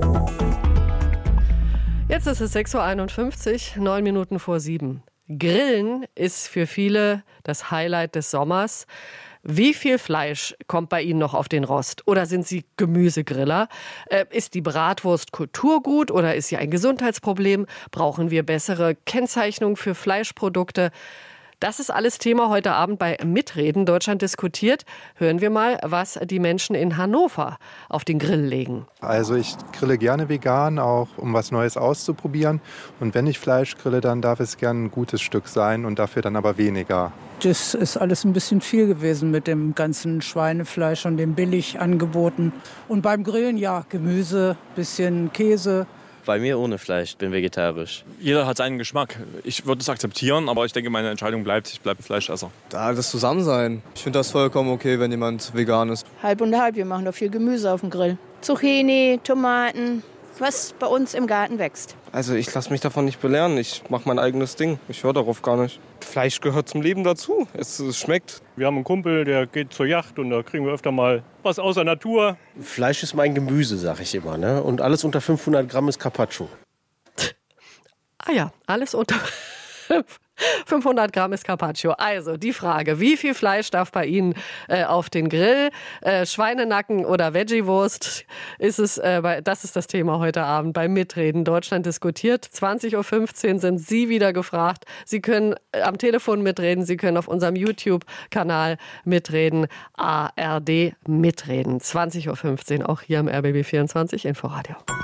Jetzt ist es 6.51 Uhr, 9 Minuten vor 7. Grillen ist für viele das Highlight des Sommers. Wie viel Fleisch kommt bei Ihnen noch auf den Rost? Oder sind Sie Gemüsegriller? Ist die Bratwurst Kulturgut oder ist sie ein Gesundheitsproblem? Brauchen wir bessere Kennzeichnung für Fleischprodukte? Das ist alles Thema heute Abend bei Mitreden. Deutschland diskutiert. Hören wir mal, was die Menschen in Hannover auf den Grill legen. Also ich grille gerne vegan, auch um was Neues auszuprobieren. Und wenn ich Fleisch grille, dann darf es gerne ein gutes Stück sein und dafür dann aber weniger. Das ist alles ein bisschen viel gewesen mit dem ganzen Schweinefleisch und den Billigangeboten. Und beim Grillen, ja, Gemüse, bisschen Käse. Bei mir ohne Fleisch, bin vegetarisch. Jeder hat seinen Geschmack. Ich würde es akzeptieren, aber ich denke, meine Entscheidung bleibt, ich bleibe Fleischesser. Da das Zusammensein. Ich finde das vollkommen okay, wenn jemand vegan ist. Halb und halb, wir machen doch viel Gemüse auf dem Grill. Zucchini, Tomaten, was bei uns im Garten wächst. Also ich lasse mich davon nicht belehren. Ich mache mein eigenes Ding. Ich höre darauf gar nicht. Fleisch gehört zum Leben dazu. Es schmeckt. Wir haben einen Kumpel, der geht zur Yacht und da kriegen wir öfter mal was aus der Natur. Fleisch ist mein Gemüse, sag ich immer. Ne? Und alles unter 500 Gramm ist Carpaccio. Ah ja, alles unter 500 Gramm ist Carpaccio. Also die Frage, wie viel Fleisch darf bei Ihnen auf den Grill? Schweinenacken oder Veggiewurst? Das ist das Thema heute Abend beim Mitreden. Deutschland diskutiert. 20.15 Uhr sind Sie wieder gefragt. Sie können am Telefon mitreden. Sie können auf unserem YouTube-Kanal mitreden. ARD mitreden. 20.15 Uhr auch hier im RBB 24 Inforadio.